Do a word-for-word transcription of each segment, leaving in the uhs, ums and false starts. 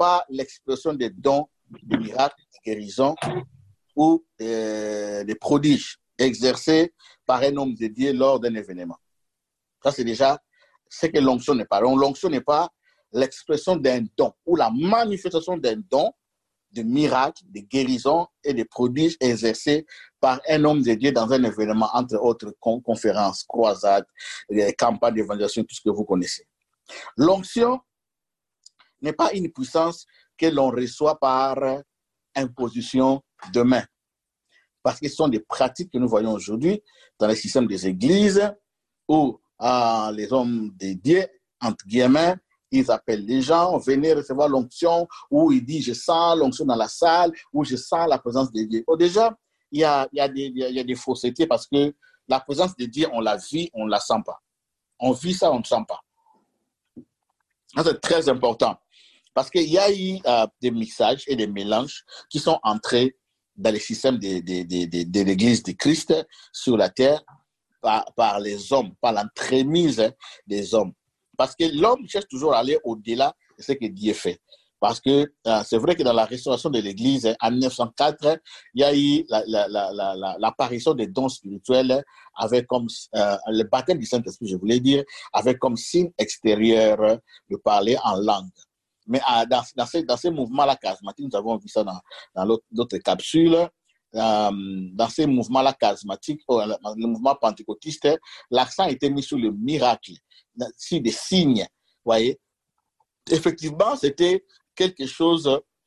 pas l'expression des dons, des miracles, des guérisons ou euh, des prodiges exercés par un homme de Dieu lors d'un événement. Ça, c'est déjà ce que l'onction n'est pas. Donc, l'onction n'est pas l'expression d'un don ou la manifestation d'un don, de miracles, de guérisons et de prodiges exercés par un homme de Dieu dans un événement, entre autres conférences, croisades, campagnes d'évangélisation, tout ce que vous connaissez. L'onction n'est pas une puissance que l'on reçoit par imposition de main. Parce que ce sont des pratiques que nous voyons aujourd'hui dans le système des églises où euh, les hommes de Dieu, entre guillemets, ils appellent les gens, venez recevoir l'onction, ou ils disent, je sens l'onction dans la salle, ou je sens la présence de Dieu. Oh, déjà, il y a, il y a des, il y a des faussetés parce que la présence de Dieu, on la vit, on ne la sent pas. On vit ça, on ne sent pas. Ça, c'est très important. Parce qu'il y a eu euh, des mixages et des mélanges qui sont entrés dans le système de, de, de, de, de l'Église de Christ sur la terre par, par les hommes, par l'entremise des hommes. Parce que l'homme cherche toujours à aller au-delà de ce que Dieu fait. Parce que euh, c'est vrai que dans la restauration de l'Église, en mille neuf cent quatre, il y a eu la, la, la, la, la, l'apparition des dons spirituels avec comme euh, le baptême du Saint-Esprit, je voulais dire, avec comme signe extérieur de parler en langue. Mais euh, dans, dans, ces, dans ces mouvements-là charismatiques, nous avons vu ça dans, dans l'autre, d'autres capsules, euh, dans ces mouvements-là charismatiques, le mouvement pentecôtiste, l'accent était mis sur le miracle, sur des signes, vous voyez. Effectivement, c'était quelque chose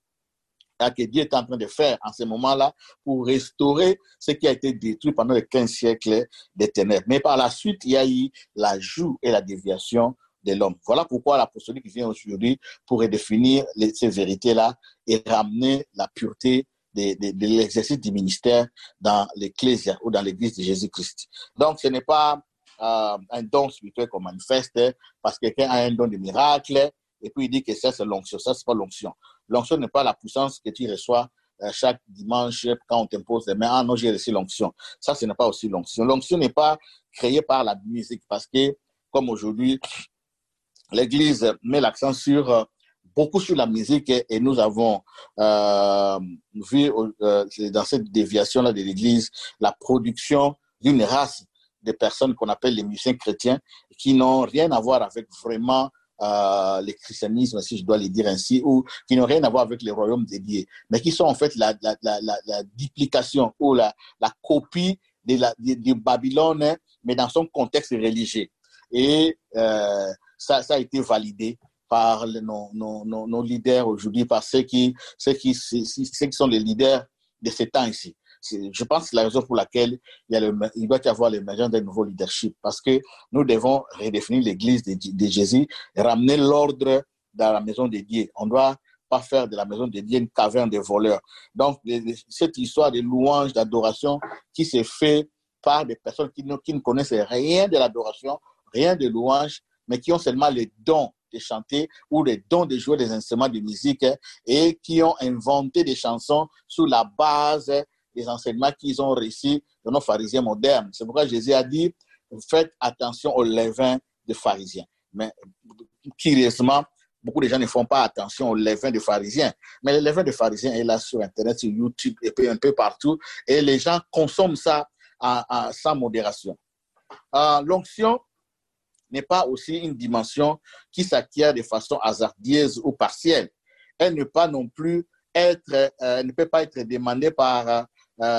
que Dieu est en train de faire en ce moment-là pour restaurer ce qui a été détruit pendant les quinze siècles des ténèbres. Mais par la suite, il y a eu l'ajout et la déviation de l'homme. Voilà pourquoi l'apostolique vient aujourd'hui pour redéfinir les, ces vérités-là et ramener la pureté de, de, de l'exercice du ministère dans l'Ecclésia ou dans l'Église de Jésus-Christ. Donc, ce n'est pas euh, un don spirituel qu'on manifeste parce que quelqu'un a un don de miracle et puis il dit que ça, c'est l'onction. Ça, c'est pas l'onction. L'onction n'est pas la puissance que tu reçois euh, chaque dimanche quand on t'impose les mains. Ah non, j'ai reçu l'onction. Ça, ce n'est pas aussi l'onction. L'onction n'est pas créée par la musique parce que, comme aujourd'hui, l'Église met l'accent sur euh, beaucoup sur la musique et, et nous avons euh, vu euh, dans cette déviation-là de l'Église la production d'une race de personnes qu'on appelle les musiciens chrétiens qui n'ont rien à voir avec vraiment euh, le christianisme, si je dois le dire ainsi, ou qui n'ont rien à voir avec le royaume de Dieu, mais qui sont en fait la, la, la, la, la duplication ou la, la copie de, la, de, de Babylone, mais dans son contexte religieux. Et euh, ça, ça a été validé par le, nos, nos, nos, nos leaders aujourd'hui, par ceux qui, ceux, qui, ceux, ceux qui sont les leaders de ces temps ici. C'est, je pense que c'est la raison pour laquelle il, y a le, il doit y avoir l'émergence d'un nouveau leadership, parce que nous devons redéfinir l'Église de, de Jésus et ramener l'ordre dans la maison de Dieu. On ne doit pas faire de la maison de Dieu une caverne de voleurs. Donc, cette histoire de louange, d'adoration qui se fait par des personnes qui ne, qui ne connaissent rien de l'adoration, rien de louange, mais qui ont seulement les dons de chanter ou les dons de jouer des instruments de musique et qui ont inventé des chansons sous la base des enseignements qu'ils ont reçus de nos pharisiens modernes. C'est pourquoi Jésus a dit, faites attention au levain des pharisiens. Mais curieusement, beaucoup de gens ne font pas attention au levain des pharisiens. Mais le levain des pharisiens est là sur Internet, sur YouTube, et puis un peu partout. Et les gens consomment ça à, à, sans modération. Euh, l'onction n'est pas aussi une dimension qui s'acquiert de façon hasardeuse ou partielle. Elle ne peut pas non plus être, euh, ne peut pas être demandée par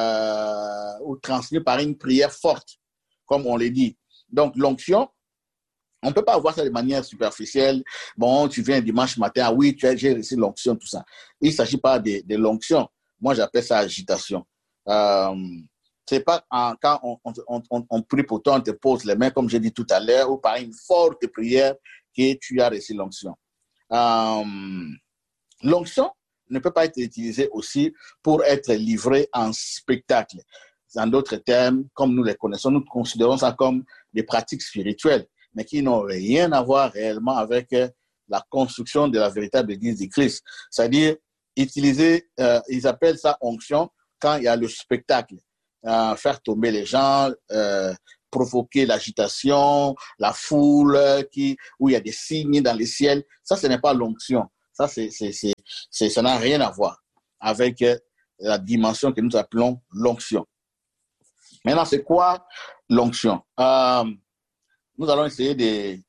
euh, ou transmise par une prière forte, comme on le dit. Donc l'onction, on ne peut pas voir ça de manière superficielle. Bon, tu viens dimanche matin, ah oui, tu as, j'ai reçu l'onction, tout ça. Il ne s'agit pas de, de l'onction. Moi, j'appelle ça agitation. Euh, c'est pas en, quand on, on, on, on prie pour toi, on te pose les mains, comme j'ai dit tout à l'heure, ou par une forte prière que tu as reçu l'onction. Euh, l'onction ne peut pas être utilisée aussi pour être livrée en spectacle. En d'autres termes, comme nous les connaissons, nous considérons ça comme des pratiques spirituelles, mais qui n'ont rien à voir réellement avec la construction de la véritable Église de Christ. C'est-à-dire, utiliser, euh, ils appellent ça onction quand il y a le spectacle. Euh, faire tomber les gens, euh, provoquer l'agitation, la foule, qui, où il y a des signes dans le ciel. Ça, ce n'est pas l'onction. Ça, c'est, c'est, c'est, ça n'a rien à voir avec euh, la dimension que nous appelons l'onction. Maintenant, c'est quoi l'onction? euh, Nous allons essayer de,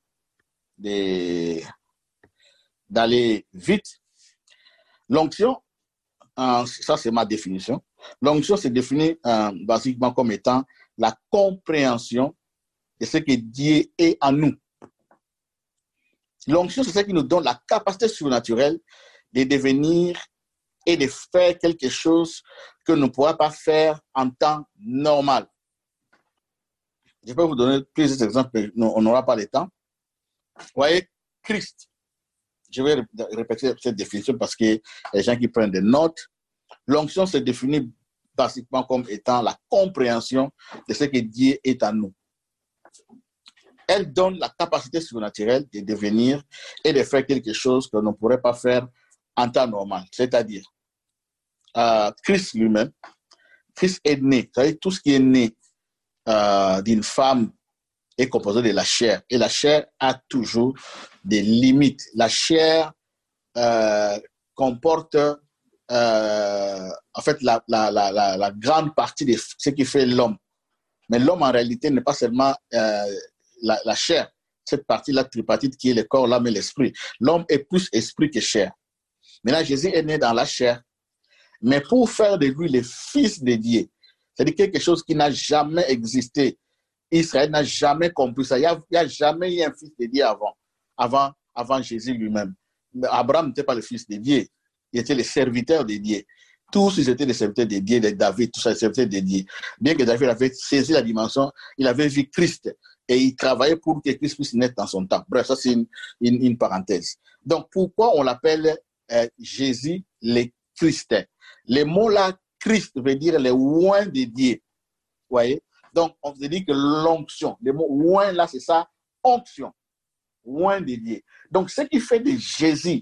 de, d'aller vite. L'onction, euh, ça c'est ma définition. L'onction c'est défini euh, basiquement comme étant la compréhension de ce que Dieu est en nous. L'onction, c'est ce qui nous donne la capacité surnaturelle de devenir et de faire quelque chose que nous ne pourrons pas faire en temps normal. Je peux vous donner plusieurs exemples, on n'aura pas le temps. Vous voyez, Christ. Je vais répéter cette définition parce qu'il y a des gens qui prennent des notes. L'onction se définit basiquement comme étant la compréhension de ce que Dieu est en nous. Elle donne la capacité surnaturelle de devenir et de faire quelque chose que l'on ne pourrait pas faire en temps normal. C'est-à-dire, euh, Christ lui-même, Christ est né. Vous savez, tout ce qui est né euh, d'une femme est composé de la chair. Et la chair a toujours des limites. La chair euh, comporte euh, en fait la, la, la, la, la grande partie de ce qui fait l'homme. Mais l'homme en réalité n'est pas seulement euh, la, la chair, cette partie-là tripartite qui est le corps, l'âme et l'esprit. L'homme est plus esprit que chair. Maintenant, Jésus est né dans la chair, mais pour faire de lui le fils de Dieu, c'est-à-dire quelque chose qui n'a jamais existé. Israël n'a jamais compris ça. Il n'y a, a jamais eu un fils de Dieu avant, avant, avant Jésus lui-même. Abraham n'était pas le fils de Dieu, il était le serviteur de Dieu. Tous ils étaient les serviteurs de Dieu, de David, tous les serviteurs de Dieu. Bien que David avait saisi la dimension, il avait vu Christ et il travaillait pour que Christ puisse naître dans son temps. Bref, ça c'est une, une, une parenthèse. Donc pourquoi on l'appelle euh, Jésus le Christ? Le mot là, Christ veut dire le oint de Dieu. Vous voyez? Donc on se dit que l'onction, le mot oint là c'est ça, onction, oint de Dieu. Donc ce qui fait de Jésus,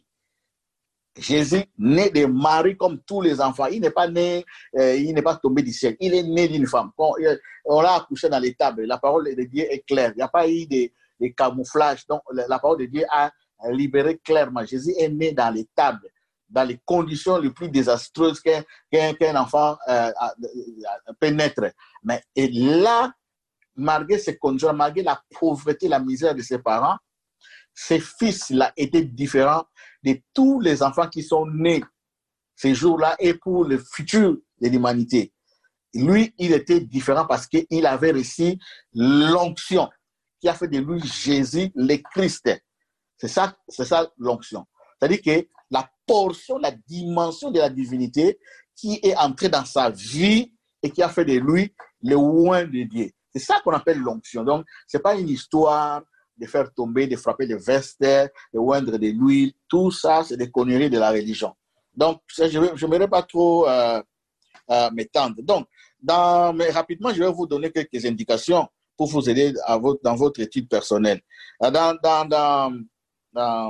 Jésus, né de Marie comme tous les enfants. Il n'est pas né, euh, il n'est pas tombé du ciel. Il est né d'une femme. Quand on l'a accouché dans l'étable, la parole de Dieu est claire. Il n'y a pas eu de, de camouflage. Donc, la parole de Dieu a libéré clairement. Jésus est né dans l'étable, dans les conditions les plus désastreuses qu'un, qu'un, qu'un enfant euh, peut naître. Mais et là, malgré ces conditions, malgré la pauvreté, la misère de ses parents, ses fils-là étaient différents de tous les enfants qui sont nés ces jours-là et pour le futur de l'humanité. Lui, il était différent parce qu'il avait reçu l'onction qui a fait de lui Jésus le Christ. C'est ça, c'est ça l'onction. C'est-à-dire que la portion, la dimension de la divinité qui est entrée dans sa vie et qui a fait de lui le oint de Dieu. C'est ça qu'on appelle l'onction. Donc, ce n'est pas une histoire de faire tomber, de frapper les vestes, de oindre de l'huile. Tout ça, c'est des conneries de la religion. Donc, je n'aimerais pas trop euh, euh, m'étendre. Donc, dans, mais rapidement, je vais vous donner quelques indications pour vous aider à votre, dans votre étude personnelle. Dans, dans, dans, dans,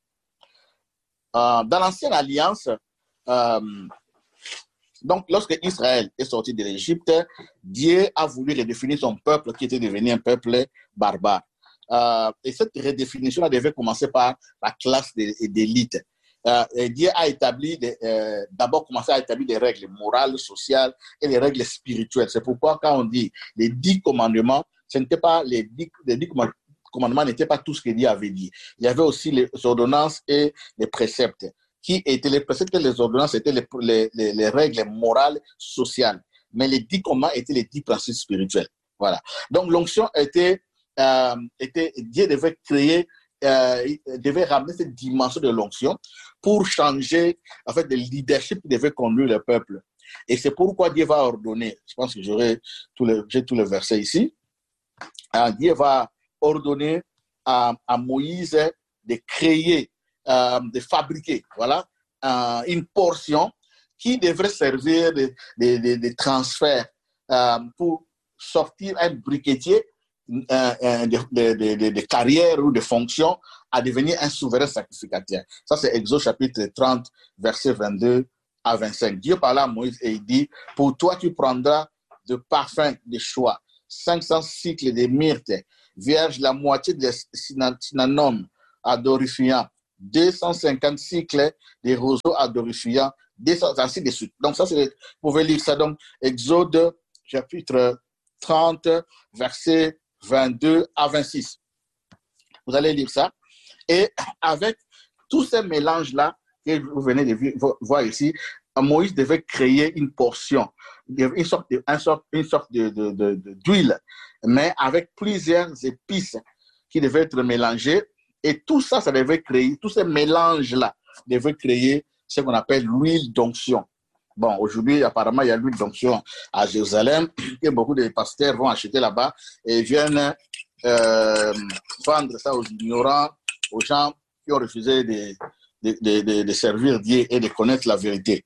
euh, dans l'Ancienne Alliance, euh, donc, lorsque Israël est sorti de l'Égypte, Dieu a voulu redéfinir son peuple qui était devenu un peuple barbare. Euh, et cette redéfinition devait commencer par la classe d'élite. Euh, Dieu a établi, euh, d'abord commencé à établir des règles morales, sociales et des règles spirituelles. C'est pourquoi quand on dit les dix commandements, ce n'était pas les dix, les dix commandements n'étaient pas tout ce que Dieu avait dit. Il y avait aussi les ordonnances et les préceptes. Qui étaient les préceptes et les ordonnances étaient les, les, les, les règles morales, sociales. Mais les dix commandements étaient les dix principes spirituels. Voilà. Donc l'onction était Euh, était, Dieu devait créer, euh, devait ramener cette dimension de l'onction pour changer en fait, le leadership qui devait conduire le peuple. Et c'est pourquoi Dieu va ordonner, je pense que j'aurai tout le, j'ai tout le verset ici, euh, Dieu va ordonner à, à Moïse de créer, euh, de fabriquer, voilà, euh, une portion qui devrait servir de, de, de, de transfert euh, pour sortir un briquetier de, de, de, de carrière ou de fonction à devenir un souverain sacrificateur. Ça, c'est Exode chapitre trente, verset vingt-deux à vingt-cinq. Dieu parle à Moïse et il dit, pour toi, tu prendras de parfums de choix, cinq cents cycles de myrte, vierge, la moitié de cinnamome adorifiant, deux cent cinquante cycles des roseaux adorifuyants, ainsi de suite. Donc, ça, c'est, vous pouvez lire ça. Donc, Exode, chapitre trente, versets vingt-deux à vingt-six. Vous allez lire ça. Et avec tous ces mélanges-là que vous venez de voir ici, Moïse devait créer une portion, une sorte de, une sorte, une sorte de, de, de, de, d'huile, mais avec plusieurs épices qui devaient être mélangées. Et tout ça, ça devait créer, tous ces mélanges-là devaient créer ce qu'on appelle l'huile d'onction. Bon, aujourd'hui, apparemment, il y a l'huile d'onction à Jérusalem, que beaucoup de pasteurs vont acheter là-bas et viennent euh, vendre ça aux ignorants, aux gens qui ont refusé de, de, de, de, de servir Dieu et de connaître la vérité.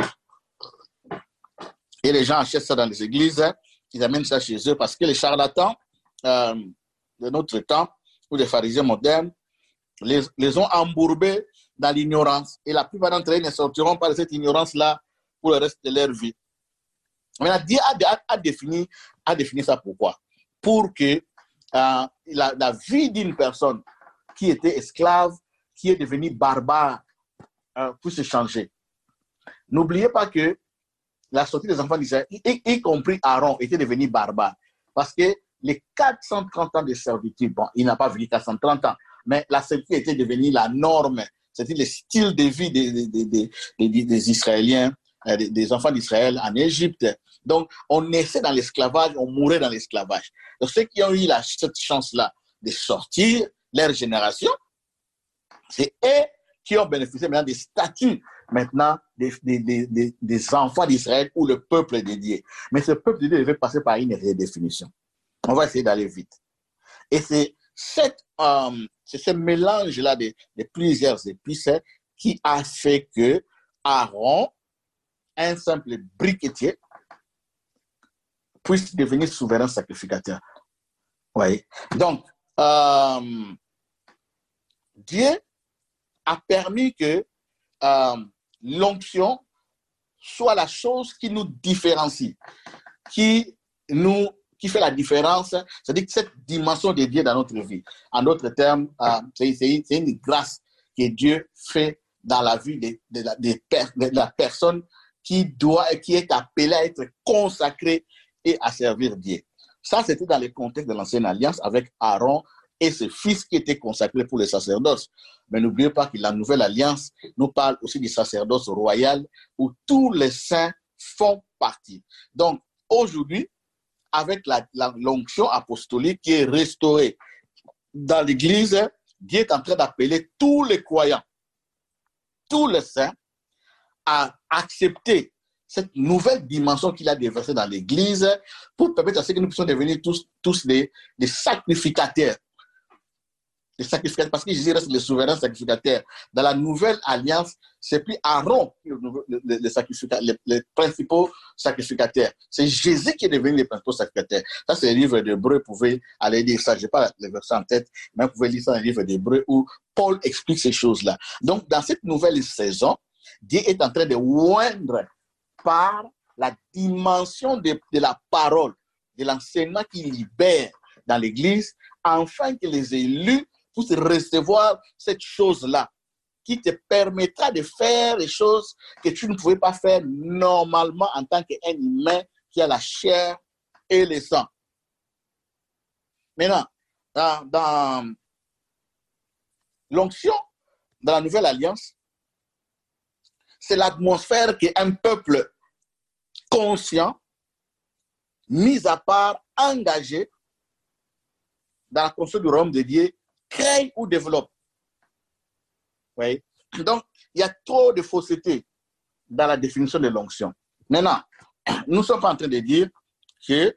Et les gens achètent ça dans les églises, ils amènent ça chez eux parce que les charlatans euh, de notre temps, ou les pharisiens modernes, les, les ont embourbés dans l'ignorance. Et la plupart d'entre eux ne sortiront pas de cette ignorance-là pour le reste de leur vie. Maintenant, Dieu a, a, a, défini, a défini ça pourquoi? Pour que euh, la, la vie d'une personne qui était esclave, qui est devenue barbare, euh, puisse changer. N'oubliez pas que la sortie des enfants d'Israël, y, y compris Aaron, était devenu barbare. Parce que les quatre cent trente ans de servitude, bon, il n'a pas vécu quatre cent trente ans, mais la servitude était devenue la norme. C'était le style de vie des, des, des, des, des, des Israéliens, des, des enfants d'Israël en Égypte. Donc, on naissait dans l'esclavage, on mourait dans l'esclavage. Donc, ceux qui ont eu la, cette chance-là de sortir, leur génération, c'est eux qui ont bénéficié maintenant des statuts maintenant des, des, des, des enfants d'Israël ou le peuple de Dieu. Mais ce peuple de Dieu devait passer par une redéfinition. On va essayer d'aller vite. Et c'est cette, euh, c'est ce mélange-là de, de plusieurs épices qui a fait que Aaron, un simple briquetier, puisse devenir souverain sacrificateur. Oui. Donc, euh, Dieu a permis que euh, l'onction soit la chose qui nous différencie, qui nous qui fait la différence, c'est-à-dire que cette dimension de Dieu dans notre vie. En d'autres termes, euh, c'est, c'est, une, c'est une grâce que Dieu fait dans la vie de, de, la, de, de la personne qui doit et qui est appelée à être consacrée et à servir Dieu. Ça, c'était dans le contexte de l'ancienne alliance avec Aaron et ses fils qui étaient consacrés pour le sacerdoce. Mais n'oubliez pas que la nouvelle alliance nous parle aussi du sacerdoce royal où tous les saints font partie. Donc, aujourd'hui, avec la, la, l'onction apostolique qui est restaurée dans l'Église, Dieu est en train d'appeler tous les croyants, tous les saints, à accepter cette nouvelle dimension qu'il a déversée dans l'Église pour permettre à ce que nous puissions devenir tous, tous des, des sacrificateurs. Les sacrificateurs, parce que Jésus reste le souverain sacrificateur. Dans la nouvelle alliance, c'est plus Aaron qui est le, le, le, le les, les principaux sacrificateurs. C'est Jésus qui est devenu le principal sacrificateur. Ça, c'est le livre d'Hébreux. Vous pouvez aller lire ça. Je n'ai pas le verset en tête, mais vous pouvez lire ça dans le livre d'Hébreux où Paul explique ces choses-là. Donc, dans cette nouvelle saison, Dieu est en train de oindre par la dimension de, de la parole, de l'enseignement qui libère dans l'Église, afin que les élus puissent recevoir cette chose-là qui te permettra de faire les choses que tu ne pouvais pas faire normalement en tant qu'un humain qui a la chair et le sang. Maintenant, dans, dans l'onction, dans la nouvelle alliance, c'est l'atmosphère qu'un peuple conscient, mis à part, engagé dans la construction du royaume de Dieu, crée ou développe. Oui. Donc, il y a trop de fausseté dans la définition de l'onction. Maintenant, nous ne sommes pas en train de dire que,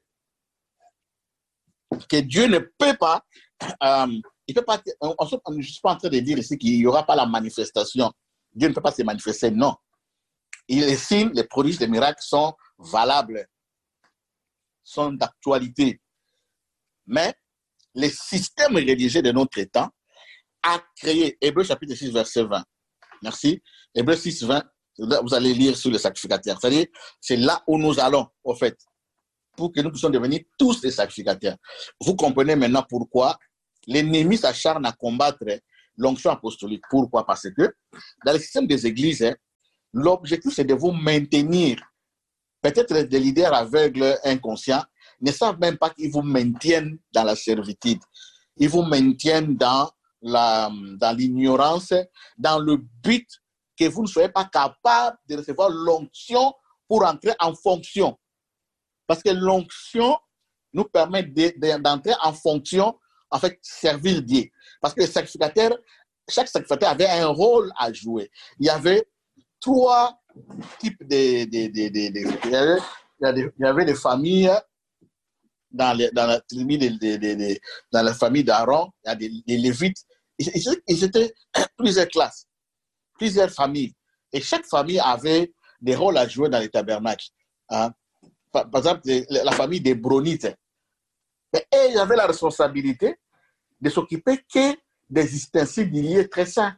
que Dieu ne peut pas, euh, il peut pas, on, on, je ne suis pas en train de dire ici qu'il n'y aura pas la manifestation. Dieu ne peut pas se manifester, non. Et les signes, les prodiges, les miracles sont valables, sont d'actualité. Mais le système religieux de notre temps a créé, Hébreux chapitre six, verset vingt. Merci. Hébreux six, vingt, vous allez lire sur le sacrificateur. C'est-à-dire, c'est là où nous allons, au fait, pour que nous puissions devenir tous des sacrificateurs. Vous comprenez maintenant pourquoi l'ennemi s'acharne à combattre l'onction apostolique. Pourquoi? Parce que dans le système des églises, hein, l'objectif, c'est de vous maintenir. Peut-être des leaders aveugles, inconscients, ne savent même pas qu'ils vous maintiennent dans la servitude. Ils vous maintiennent dans la, dans l'ignorance, dans le but que vous ne soyez pas capable de recevoir l'onction pour entrer en fonction. Parce que l'onction nous permet de, de, d'entrer en fonction, en fait, servir Dieu. Parce que les sacrificateurs, chaque sacrificateur avait un rôle à jouer. Il y avait trois types de... de, de, de, de il, y avait, il y avait des familles dans, les, dans la tribu, de, de, de, de, dans la famille d'Aaron, il y a des, des Lévites. Ils, ils étaient plusieurs classes, plusieurs familles. Et chaque famille avait des rôles à jouer dans les tabernacles. Hein. Par, par exemple, la famille des Bronites. Mais ils avaient la responsabilité de s'occuper que des ustensiles du lieu très saint.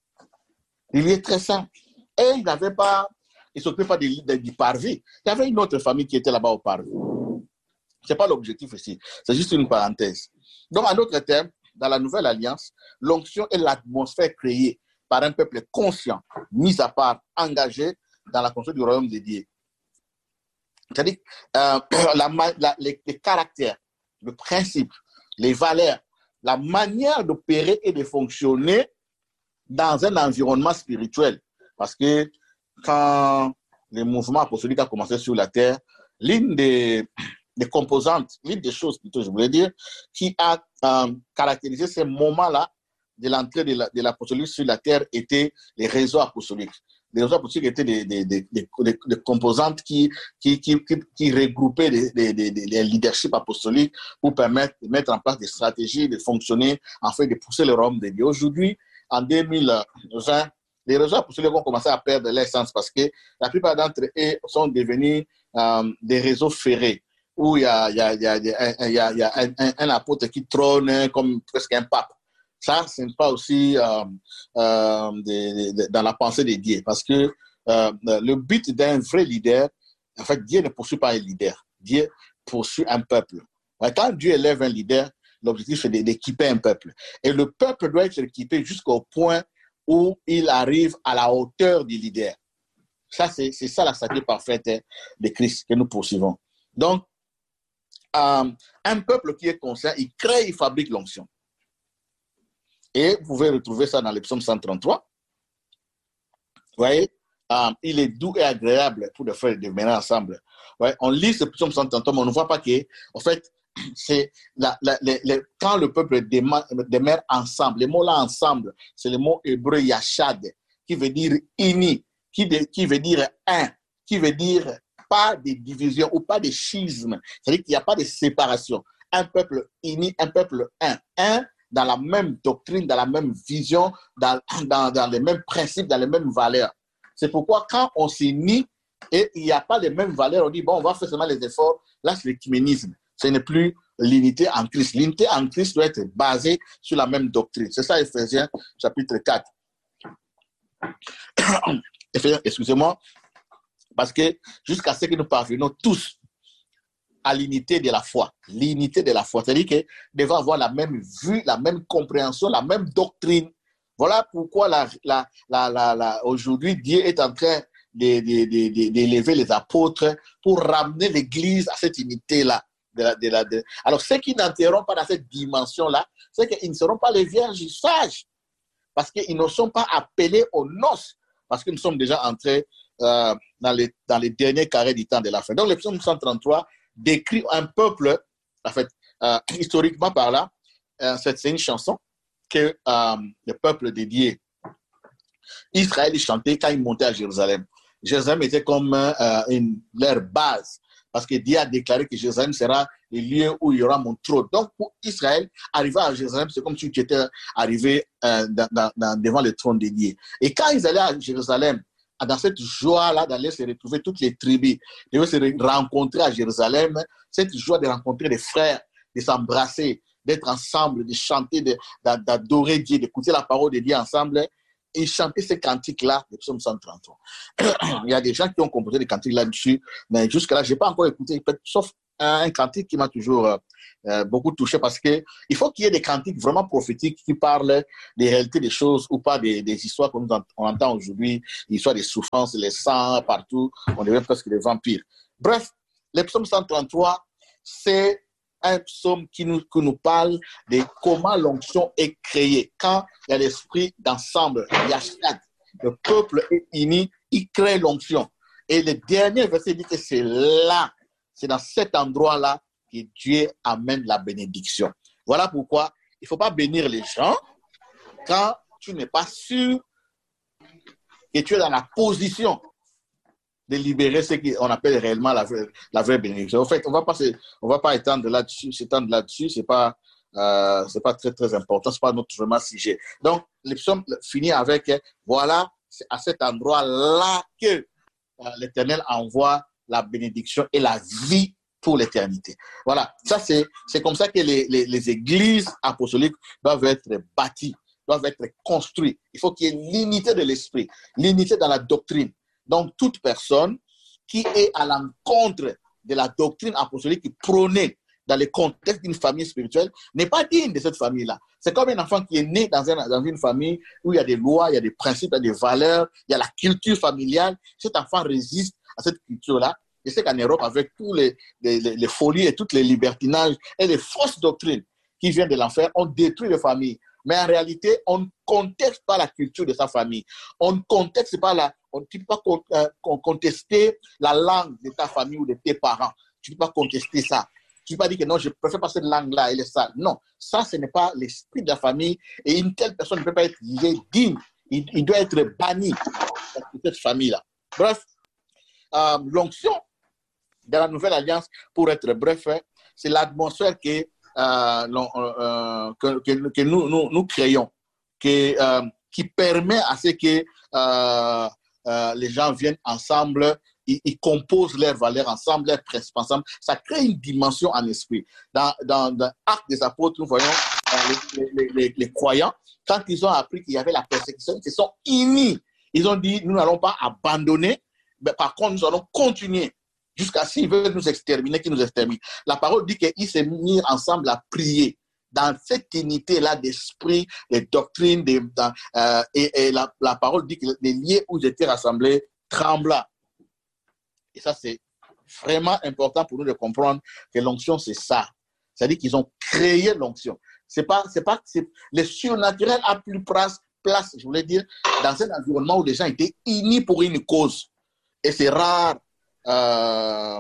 Du lieu très saint. Et ils n'avaient pas, ils ne s'occupaient pas du, du parvis. Il y avait une autre famille qui était là-bas au parvis. Ce n'est pas l'objectif ici. C'est juste une parenthèse. Donc, en d'autres termes, dans la nouvelle alliance, l'onction est l'atmosphère créée par un peuple conscient, mis à part, engagé dans la construction du royaume de Dieu. C'est-à-dire euh, la, la, les, les caractères, le principe, les valeurs, la manière d'opérer et de fonctionner dans un environnement spirituel. Parce que quand le mouvement apostolique a commencé sur la terre, l'une des, des composantes, l'une des choses plutôt, je voulais dire, qui a euh, caractérisé ces moments-là de l'entrée de l'apostolique la, sur la terre était les réseaux apostoliques. Les réseaux apostoliques étaient des, des, des, des, des, des composantes qui, qui, qui, qui, qui regroupaient les, les, les, les leaderships apostoliques pour permettre de mettre en place des stratégies, de fonctionner, en fait, de pousser le royaume de Dieu. Aujourd'hui, en deux mille vingt, les réseaux apostoliques ont commencé à perdre leur sens parce que la plupart d'entre eux sont devenus euh, des réseaux ferrés où il y a, il y a, il y a, il y a, il y a, il y a un, un, un apôtre qui trône comme presque un pape. Ça, ce n'est pas aussi euh, euh, de, de, dans la pensée de Dieu. Parce que euh, le but d'un vrai leader, en fait, Dieu ne poursuit pas un leader. Dieu poursuit un peuple. Quand Dieu élève un leader, l'objectif, c'est d'équiper un peuple. Et le peuple doit être équipé jusqu'au point où il arrive à la hauteur du leader. Ça, c'est ça la statue parfaite de Christ que nous poursuivons. Donc, euh, un peuple qui est conscient, il crée, il fabrique l'onction. Et vous pouvez retrouver ça dans le psaume cent trente-trois. Vous voyez, euh, il est doux et agréable pour les frères de mener ensemble. Ouais, on lit ce psaume cent trente-trois, mais on ne voit pas que, en fait, c'est la, la, les, les, quand le peuple demeure ensemble, les mots là ensemble, c'est le mot hébreu yachad, qui veut dire uni, qui, de, qui veut dire un, qui veut dire pas de division ou pas de schisme. C'est-à-dire qu'il n'y a pas de séparation. Un peuple uni, un peuple un. Un dans la même doctrine, dans la même vision, dans, dans, dans les mêmes principes, dans les mêmes valeurs. C'est pourquoi quand on s'unit et il n'y a pas les mêmes valeurs, on dit, bon, on va faire seulement les efforts. Là, c'est l'écuménisme. Ce n'est plus l'unité en Christ. L'unité en Christ doit être basée sur la même doctrine. C'est ça, Éphésiens, chapitre quatre. Éphésiens, excusez-moi, parce que jusqu'à ce que nous parvenons tous à l'unité de la foi. L'unité de la foi. C'est-à-dire que devons avoir la même vue, la même compréhension, la même doctrine. Voilà pourquoi la, la, la, la, la, aujourd'hui, Dieu est en train d'élever les apôtres pour ramener l'Église à cette unité-là. De la, de la, de... Alors, ceux qui n'entreront pas dans cette dimension-là, c'est qu'ils ne seront pas les vierges sages. Parce qu'ils ne sont pas appelés aux noces. Parce que nous sommes déjà entrés euh, dans, les, dans les derniers carrés du temps de la fin. Donc, le psaume cent trente-trois décrit un peuple, en fait, euh, historiquement par là, euh, c'est une chanson que euh, le peuple dédié Israël chantait quand il montait à Jérusalem. Jérusalem était comme euh, une, leur base, parce que Dieu a déclaré que Jérusalem sera le lieu où il y aura mon trône. Donc, pour Israël, arriver à Jérusalem, c'est comme si tu étais arrivé euh, dans, dans, dans, devant le trône de Dieu. Et quand ils allaient à Jérusalem, dans cette joie-là d'aller se retrouver toutes les tribus, de se rencontrer à Jérusalem, cette joie de rencontrer des frères, de s'embrasser, d'être ensemble, de chanter, d'adorer Dieu, d'écouter la parole de Dieu ensemble, et chanter ces cantiques-là, le psaume cent trente-trois. Il y a des gens qui ont composé des cantiques là-dessus, mais jusque-là, je n'ai pas encore écouté, sauf un cantique qui m'a toujours euh, beaucoup touché parce qu'il faut qu'il y ait des cantiques vraiment prophétiques qui parlent des réalités des choses ou pas des, des histoires qu'on on entend aujourd'hui, l'histoire des souffrances, les sangs partout, on devient presque des vampires. Bref, le psaume cent trente-trois, c'est un psaume qui nous, qui nous parle de comment l'onction est créée. Quand il y a l'esprit d'ensemble, Yashad, le peuple est uni, il crée l'onction. Et le dernier verset dit que c'est là, c'est dans cet endroit-là que Dieu amène la bénédiction. Voilà pourquoi il ne faut pas bénir les gens quand tu n'es pas sûr que tu es dans la position de libérer ce qu'on appelle réellement la vraie, la vraie bénédiction. En fait, on ne va pas étendre là-dessus, s'étendre là-dessus, ce n'est pas, euh, c'est pas très, très important, ce n'est pas notre vraiment sujet. Donc, le psaume finit avec, voilà, c'est à cet endroit-là que euh, l'Éternel envoie la bénédiction et la vie pour l'éternité. Voilà, ça c'est, c'est comme ça que les, les, les églises apostoliques doivent être bâties, doivent être construites. Il faut qu'il y ait l'unité de l'esprit, l'unité dans la doctrine. Donc, toute personne qui est à l'encontre de la doctrine apostolique qui prônait dans le contexte d'une famille spirituelle n'est pas digne de cette famille-là. C'est comme un enfant qui est né dans, un, dans une famille où il y a des lois, il y a des principes, il y a des valeurs, il y a la culture familiale. Cet enfant résiste à cette culture-là. Je sais qu'en Europe, avec tous les, les, les, les folies et toutes les libertinages et les fausses doctrines qui viennent de l'enfer, on détruit les familles. Mais en réalité, on ne conteste pas la culture de sa famille. On ne conteste pas la, on ne peut pas contester la langue de ta famille ou de tes parents. Tu ne peux pas contester ça. Tu ne peux pas dire que non, je préfère pas cette langue-là, elle est sale. Non, ça, ce n'est pas l'esprit de la famille. Et une telle personne ne peut pas être digne. Il, il doit être banni de cette famille-là. Bref, euh, l'onction de la Nouvelle Alliance, pour être bref, c'est l'atmosphère que, euh, euh, que, que, que nous, nous, nous créons, que, euh, qui permet à ce que euh, euh, les gens viennent ensemble, ils, ils composent leurs valeurs ensemble, leurs principes ensemble. Ça crée une dimension en esprit. Dans, dans, dans l'Acte des Apôtres, nous voyons euh, les, les, les, les croyants, quand ils ont appris qu'il y avait la persécution, ils se sont unis. Ils ont dit, nous n'allons pas abandonner, mais par contre, nous allons continuer jusqu'à s'ils veulent nous exterminer, qu'ils nous exterminent. La parole dit qu'ils se mirent ensemble à prier dans cette unité-là d'esprit, de doctrine, de, dans, euh, et, et la, la parole dit que les lieux où ils étaient rassemblés trembla. Et ça, c'est vraiment important pour nous de comprendre que l'onction, c'est ça. C'est-à-dire qu'ils ont créé l'onction. C'est pas, c'est pas, c'est, le surnaturel a plus place, place, je voulais dire, dans un environnement où les gens étaient unis pour une cause. Et c'est rare euh,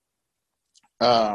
euh,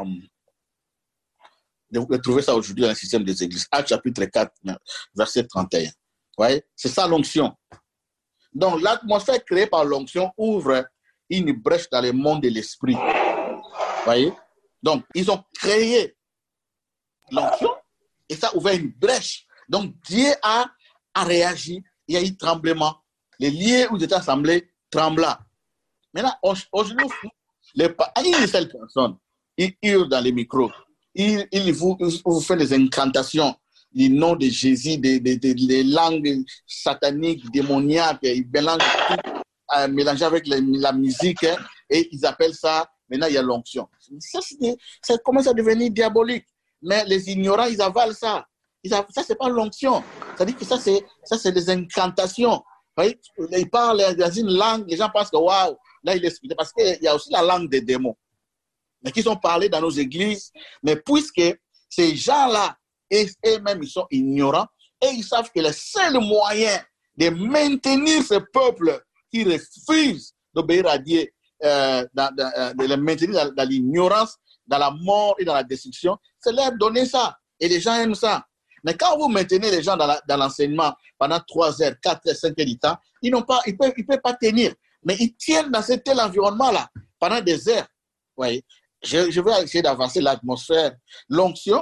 de, de trouver ça aujourd'hui dans le système des églises. Actes chapitre quatre, verset trente et un. Voyez? C'est ça l'onction. Donc, l'atmosphère créée par l'onction ouvre une brèche dans le monde de l'esprit. Voyez? Donc, ils ont créé l'onction et ça a ouvert une brèche. Donc, Dieu a, a réagi. Il y a eu tremblement. Les lieux où ils étaient assemblés trembla. Maintenant, aujourd'hui, les, une seule personne, il hurle dans les micros. Il, il vous, vous fait des incantations, les noms de Jésus, des, des, des, des langues sataniques, démoniaques. Ils mélangent tout, euh, mélangent avec les, la musique hein, et ils appellent ça, maintenant il y a l'onction. Ça, ça commence à devenir diabolique. Mais les ignorants, ils avalent ça. Ils avalent, ça, c'est pas l'onction. C'est-à-dire que ça, c'est, ça, c'est des incantations. Vous voyez, ils parlent dans une langue, les gens pensent que waouh, là il explique. Parce qu'il y a aussi la langue des démons, mais qui sont parlés dans nos églises. Mais puisque ces gens-là, eux-mêmes, ils sont ignorants et ils savent que le seul moyen de maintenir ce peuple qui refuse d'obéir à Dieu, euh, dans, dans, de les maintenir dans, dans l'ignorance, dans la mort et dans la destruction, c'est leur donner ça. Et les gens aiment ça. Mais quand vous maintenez les gens dans, la, dans l'enseignement pendant trois heures, quatre heures, cinq heures du temps, ils ne peuvent, ils peuvent pas tenir. Mais ils tiennent dans ce tel environnement-là pendant des heures. Oui. Je, je vais essayer d'avancer l'atmosphère. L'onction,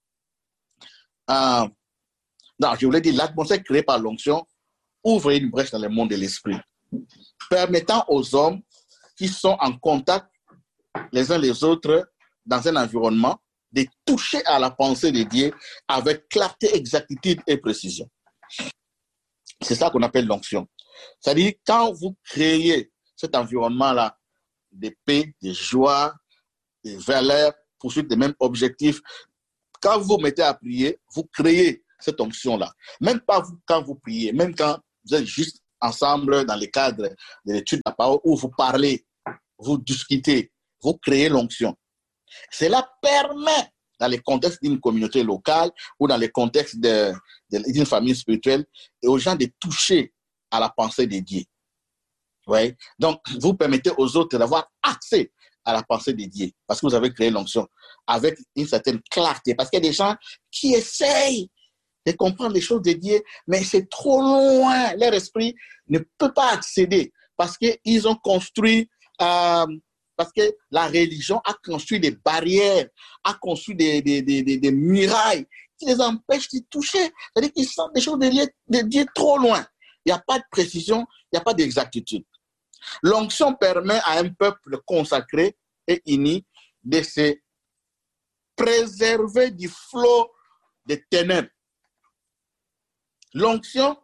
euh, non, je voulais dire, l'atmosphère créée par l'onction ouvre une brèche dans le monde de l'esprit, permettant aux hommes qui sont en contact les uns les autres dans un environnement de toucher à la pensée de Dieu avec clarté, exactitude et précision. C'est ça qu'on appelle l'onction. C'est-à-dire, quand vous créez cet environnement-là de paix, de joie, de valeur, poursuivre les mêmes objectifs. Quand vous vous mettez à prier, vous créez cette onction-là. Même pas vous, quand vous priez, même quand vous êtes juste ensemble dans le cadre de l'étude de la parole où vous parlez, vous discutez, vous créez l'onction. Cela permet, dans les contextes d'une communauté locale ou dans les contextes de, de, d'une famille spirituelle, et aux gens de toucher à la pensée de Dieu. Ouais. Donc, vous permettez aux autres d'avoir accès à la pensée de Dieu parce que vous avez créé l'onction avec une certaine clarté. Parce qu'il y a des gens qui essayent de comprendre les choses de Dieu, mais c'est trop loin. Leur esprit ne peut pas accéder parce qu'ils ont construit, euh, parce que la religion a construit des barrières, a construit des, des, des, des, des murailles qui les empêchent de toucher. C'est-à-dire qu'ils sentent des choses de Dieu, de Dieu trop loin. Il n'y a pas de précision, il n'y a pas d'exactitude. L'onction permet à un peuple consacré et uni de se préserver du flot des ténèbres. L'onction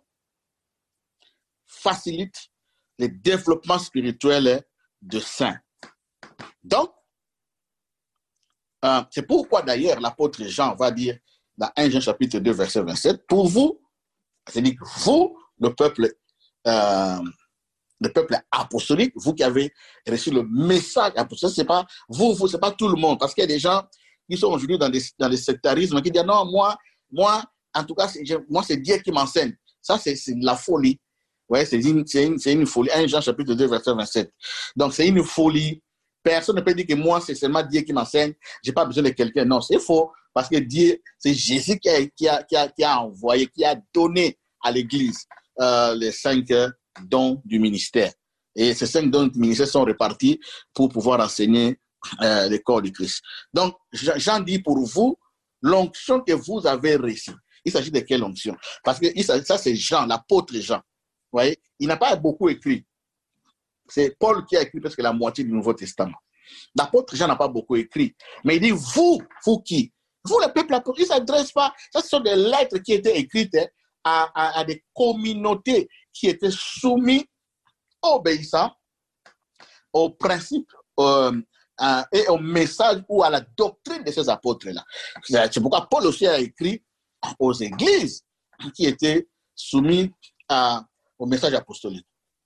facilite le développement spirituel de saints. Donc, euh, c'est pourquoi d'ailleurs l'apôtre Jean va dire dans un Jean chapitre deux, verset vingt-sept, pour vous, c'est-à-dire vous, le peuple euh, le peuple apostolique, vous qui avez reçu le message apostolique, c'est pas vous, vous, c'est pas tout le monde, parce qu'il y a des gens qui sont aujourd'hui dans des, dans des sectarismes qui disent non, moi, moi, en tout cas, c'est, moi, c'est Dieu qui m'enseigne. Ça, c'est, c'est de la folie. Ouais, c'est une, c'est une, c'est une folie. un Jean chapitre deux, verset vingt-sept. Donc, c'est une folie. Personne ne peut dire que moi, c'est seulement Dieu qui m'enseigne. J'ai pas besoin de quelqu'un. Non, c'est faux. Parce que Dieu, c'est Jésus qui a, qui a, qui a, qui a envoyé, qui a donné à l'Église euh, les cinq dons du ministère. Et ces cinq dons du ministère sont répartis pour pouvoir enseigner euh, le corps du Christ. Donc, j'en dis pour vous, l'onction que vous avez reçue. Il s'agit de quelle onction? Parce que ça, c'est Jean, l'apôtre Jean. Vous voyez, il n'a pas beaucoup écrit. C'est Paul qui a écrit presque la moitié du Nouveau Testament. L'apôtre Jean n'a pas beaucoup écrit. Mais il dit, vous, vous qui? Vous, le peuple apôtre, il ne s'adresse pas. Ça, ce sont des lettres qui étaient écrites à, à, à des communautés qui étaient soumises, obéissant aux principes euh, euh, et au message ou à la doctrine de ces apôtres-là. C'est pourquoi Paul aussi a écrit aux églises qui étaient soumises à, au message apostolique.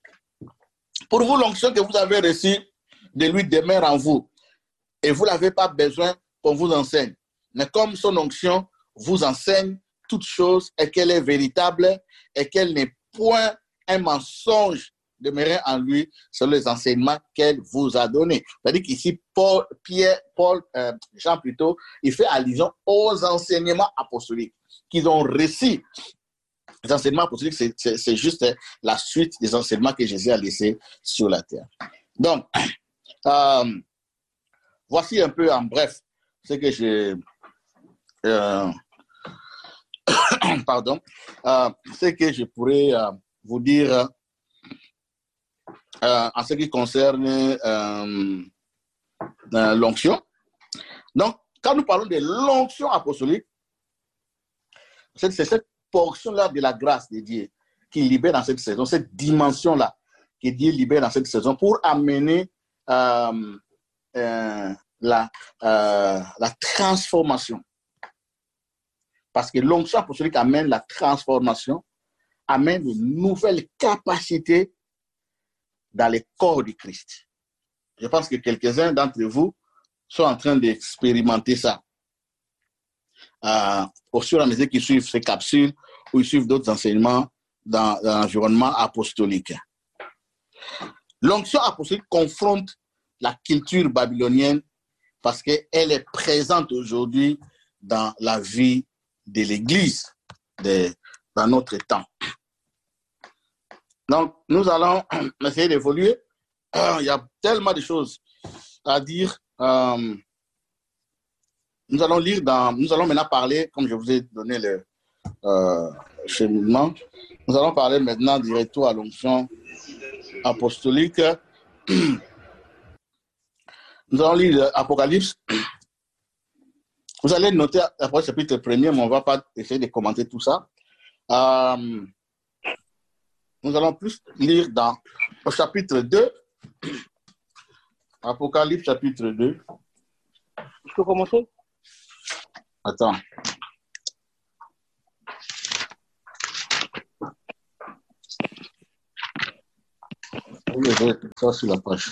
Pour vous, l'onction que vous avez reçue de lui demeure en vous et vous n'avez pas besoin qu'on vous enseigne. Mais comme son onction vous enseigne toutes choses et qu'elle est véritable et qu'elle n'est point un mensonge demeurer en lui selon les enseignements qu'elle vous a donnés. C'est-à-dire qu'ici, Paul, Pierre, Paul, euh, Jean plutôt, il fait allusion aux enseignements apostoliques qu'ils ont reçus. Les enseignements apostoliques, c'est, c'est, c'est juste la suite des enseignements que Jésus a laissés sur la terre. Donc, euh, voici un peu en bref ce que je... Euh, pardon, euh, ce que je pourrais euh, vous dire euh, en ce qui concerne euh, euh, l'onction. Donc, quand nous parlons de l'onction apostolique, c'est, c'est cette portion-là de la grâce de Dieu qui libère dans cette saison, cette dimension-là que Dieu libère dans cette saison pour amener euh, euh, la, euh, la transformation. Parce que l'onction apostolique amène la transformation, amène de nouvelles capacités dans le corps du Christ. Je pense que quelques-uns d'entre vous sont en train d'expérimenter ça. Euh, au fur et à mesure qu'ils suivent ces capsules ou ils suivent d'autres enseignements dans, dans l'environnement apostolique. L'onction apostolique confronte la culture babylonienne parce qu'elle est présente aujourd'hui dans la vie de l'Église de, dans notre temps. Donc, nous allons essayer d'évoluer. Euh, il y a tellement de choses à dire. Euh, nous allons lire dans... Nous allons maintenant parler, comme je vous ai donné le euh, cheminement, nous allons parler maintenant du retour à l'onction apostolique. Nous allons lire l'Apocalypse. Vous allez noter après le chapitre premier, mais on ne va pas essayer de commenter tout ça. Euh, nous allons plus lire dans le chapitre deux. Apocalypse chapitre deux. Je peux commencer? Attends. Je vais mettre ça sur la page.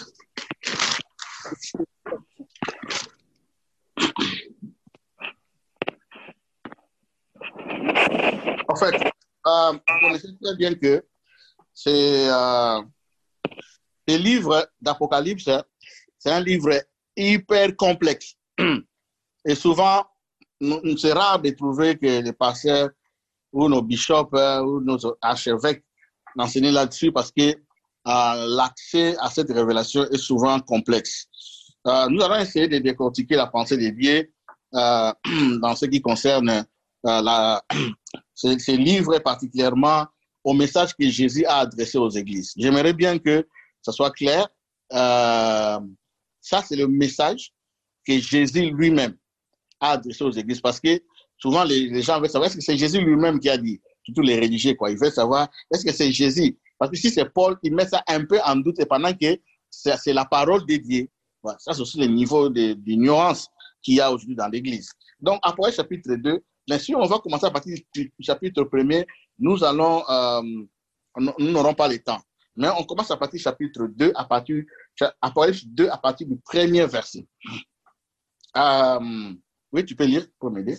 En fait, euh, vous connaissez très bien que c'est euh, le livre d'Apocalypse, c'est un livre hyper complexe. Et souvent, c'est rare de trouver que les pasteurs ou nos bishops ou nos archevêques enseignent là-dessus parce que euh, l'accès à cette révélation est souvent complexe. Euh, nous allons essayer de décortiquer la pensée des dieux euh, dans ce qui concerne euh, la, ces, ces livres, particulièrement au message que Jésus a adressé aux églises. J'aimerais bien que ça soit clair. Euh, ça, c'est le message que Jésus lui-même a adressé aux églises, parce que souvent les, les gens veulent savoir est-ce que c'est Jésus lui-même qui a dit, surtout les religieux, quoi. Ils veulent savoir est-ce que c'est Jésus, parce que si c'est Paul, il met ça un peu en doute, et pendant que c'est la parole de Dieu. Voilà. Ça, c'est aussi le niveau de, de nuance qu'il y a aujourd'hui dans l'église. Donc, après chapitre deux, bien sûr, on va commencer à partir du chapitre premier. Nous allons, euh, nous n'aurons pas le temps, mais on commence à partir du chapitre deux, à partir, Apocalypse deux, à partir du premier verset. Euh, oui, tu peux lire pour m'aider.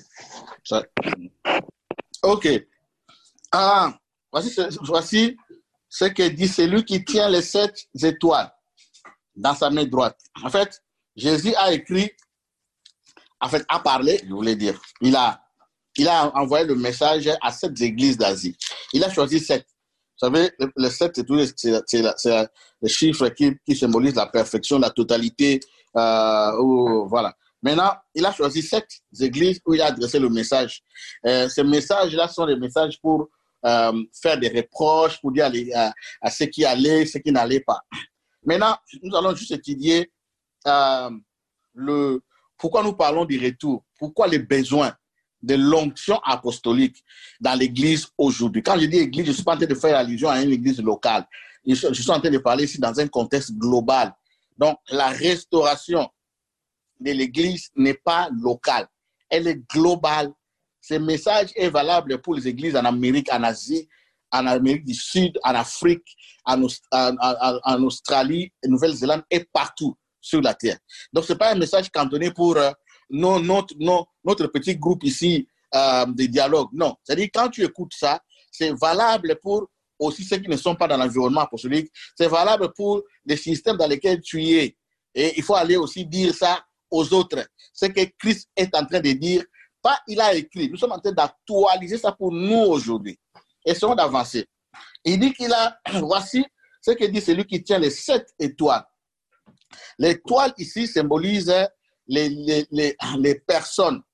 Ok. Ah, voici, ce, voici ce que dit celui qui tient les sept étoiles dans sa main droite. En fait, Jésus a écrit, en fait, a parlé, je voulais dire, il a, il a envoyé le message à sept églises d'Asie. Il a choisi sept. Vous savez, les sept étoiles, c'est le chiffre qui, qui symbolise la perfection, la totalité, euh, ou, voilà. Maintenant, il a choisi sept églises où il a adressé le message. Euh, ces messages-là sont des messages pour euh, faire des reproches, pour dire à, à, à ce qui allait, ce qui n'allait pas. Maintenant, nous allons juste étudier euh, le, pourquoi nous parlons du retour, pourquoi les besoins de l'onction apostolique dans l'église aujourd'hui. Quand je dis église, je ne suis pas en train de faire allusion à une église locale. Je suis en train de parler ici dans un contexte global. Donc, la restauration de l'église n'est pas locale, elle est globale. Ce message est valable pour les églises en Amérique, en Asie, en Amérique du Sud, en Afrique, en, Aust en, en, en Australie, en Nouvelle-Zélande et partout sur la terre. Donc, ce n'est pas un message cantonné pour euh, non, notre, non, notre petit groupe ici euh, de dialogue. Non, c'est-à-dire quand tu écoutes ça, c'est valable pour aussi ceux qui ne sont pas dans l'environnement apostolique, c'est valable pour les systèmes dans lesquels tu es. Et il faut aller aussi dire ça aux autres. Ce que Christ est en train de dire, pas il a écrit. Nous sommes en train d'actualiser ça pour nous aujourd'hui. Essayons d'avancer. Il dit qu'il a, voici ce que dit celui qui tient les sept étoiles. L'étoile ici symbolise les, les, les, les personnes,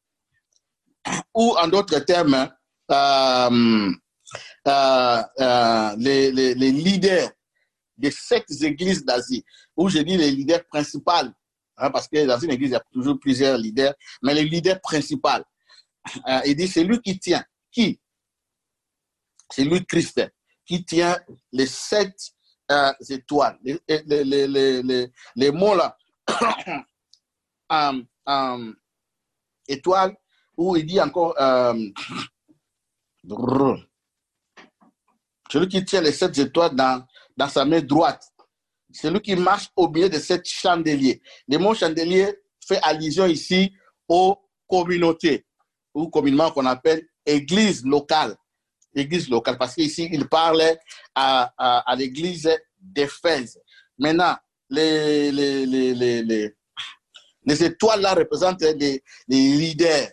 ou en d'autres termes, euh, euh, euh, les, les, les leaders des sept églises d'Asie, où je dis les leaders principaux. Hein, parce que dans une église, il y a toujours plusieurs leaders, mais le leader principal, euh, il dit, c'est lui qui tient. Qui? C'est lui, Christ, qui tient les sept euh, étoiles. Les, les, les, les, les, les mots là, um, um, étoile, où il dit encore, um, celui qui tient les sept étoiles dans, dans sa main droite. C'est lui qui marche au milieu de sept chandeliers. Le mot chandelier fait allusion ici aux communautés, ou communément qu'on appelle église locale. Église locale, parce qu'ici, il parle à, à, à l'église d'Éphèse. Maintenant, les, les, les, les, les, les étoiles là représentent les, les leaders.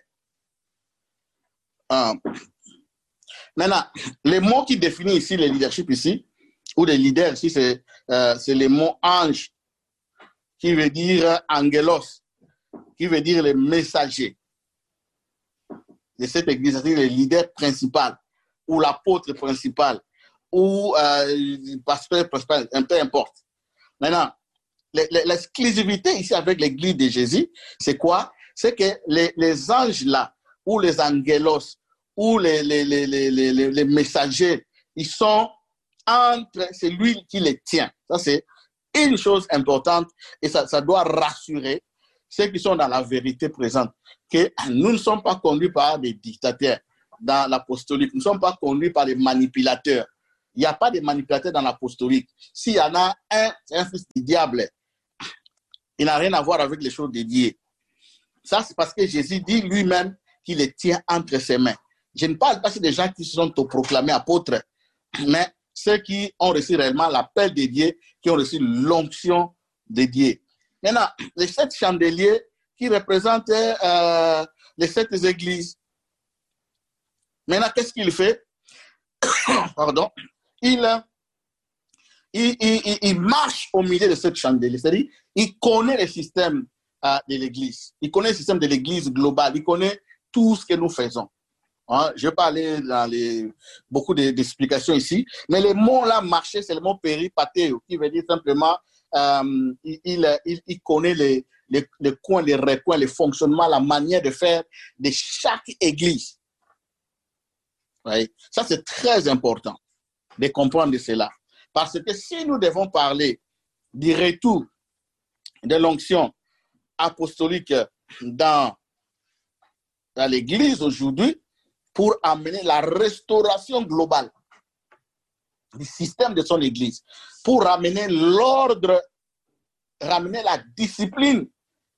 Euh, maintenant, les mots qui définissent ici le leadership ici, ou les leaders ici, c'est euh, le mot ange, qui veut dire angelos, qui veut dire le messager de cette église, c'est-à-dire le leader principal, ou l'apôtre principal, ou euh, le pasteur principal, peu importe. Maintenant, l'exclusivité ici avec l'église de Jésus, c'est quoi? C'est que les, les anges là, ou les angelos, ou les, les, les, les, les, les messagers, ils sont entre celui qui les tient. Ça, c'est une chose importante et ça, ça doit rassurer ceux qui sont dans la vérité présente, que nous ne sommes pas conduits par des dictateurs dans l'apostolique, nous ne sommes pas conduits par des manipulateurs. Il n'y a pas de manipulateurs dans l'apostolique. S'il y en a un, c'est un fils du diable. Il n'a rien à voir avec les choses dédiées. Ça, c'est parce que Jésus dit lui-même qu'il les tient entre ses mains. Je ne parle pas des gens qui se sont proclamés apôtres, mais ceux qui ont reçu réellement l'appel de Dieu, qui ont reçu l'onction de Dieu. Maintenant, les sept chandeliers qui représentent euh, les sept églises. Maintenant, qu'est-ce qu'il fait? Pardon. Il, il, il, il marche au milieu de cette chandelier. C'est-à-dire, il connaît le système euh, de l'église. Il connaît le système de l'église globale. Il connaît tout ce que nous faisons. Hein? Je vais pas aller dans les, beaucoup d'explications ici, mais le mot là, marcher, c'est le mot péripatéo, qui veut dire simplement, euh, il, il, il connaît les, les, les coins, les recoins, les fonctionnements, la manière de faire de chaque église. Oui. Ça, c'est très important de comprendre cela. Parce que si nous devons parler du retour de l'onction apostolique dans, dans l'église aujourd'hui, pour amener la restauration globale du système de son église, pour ramener l'ordre, ramener la discipline,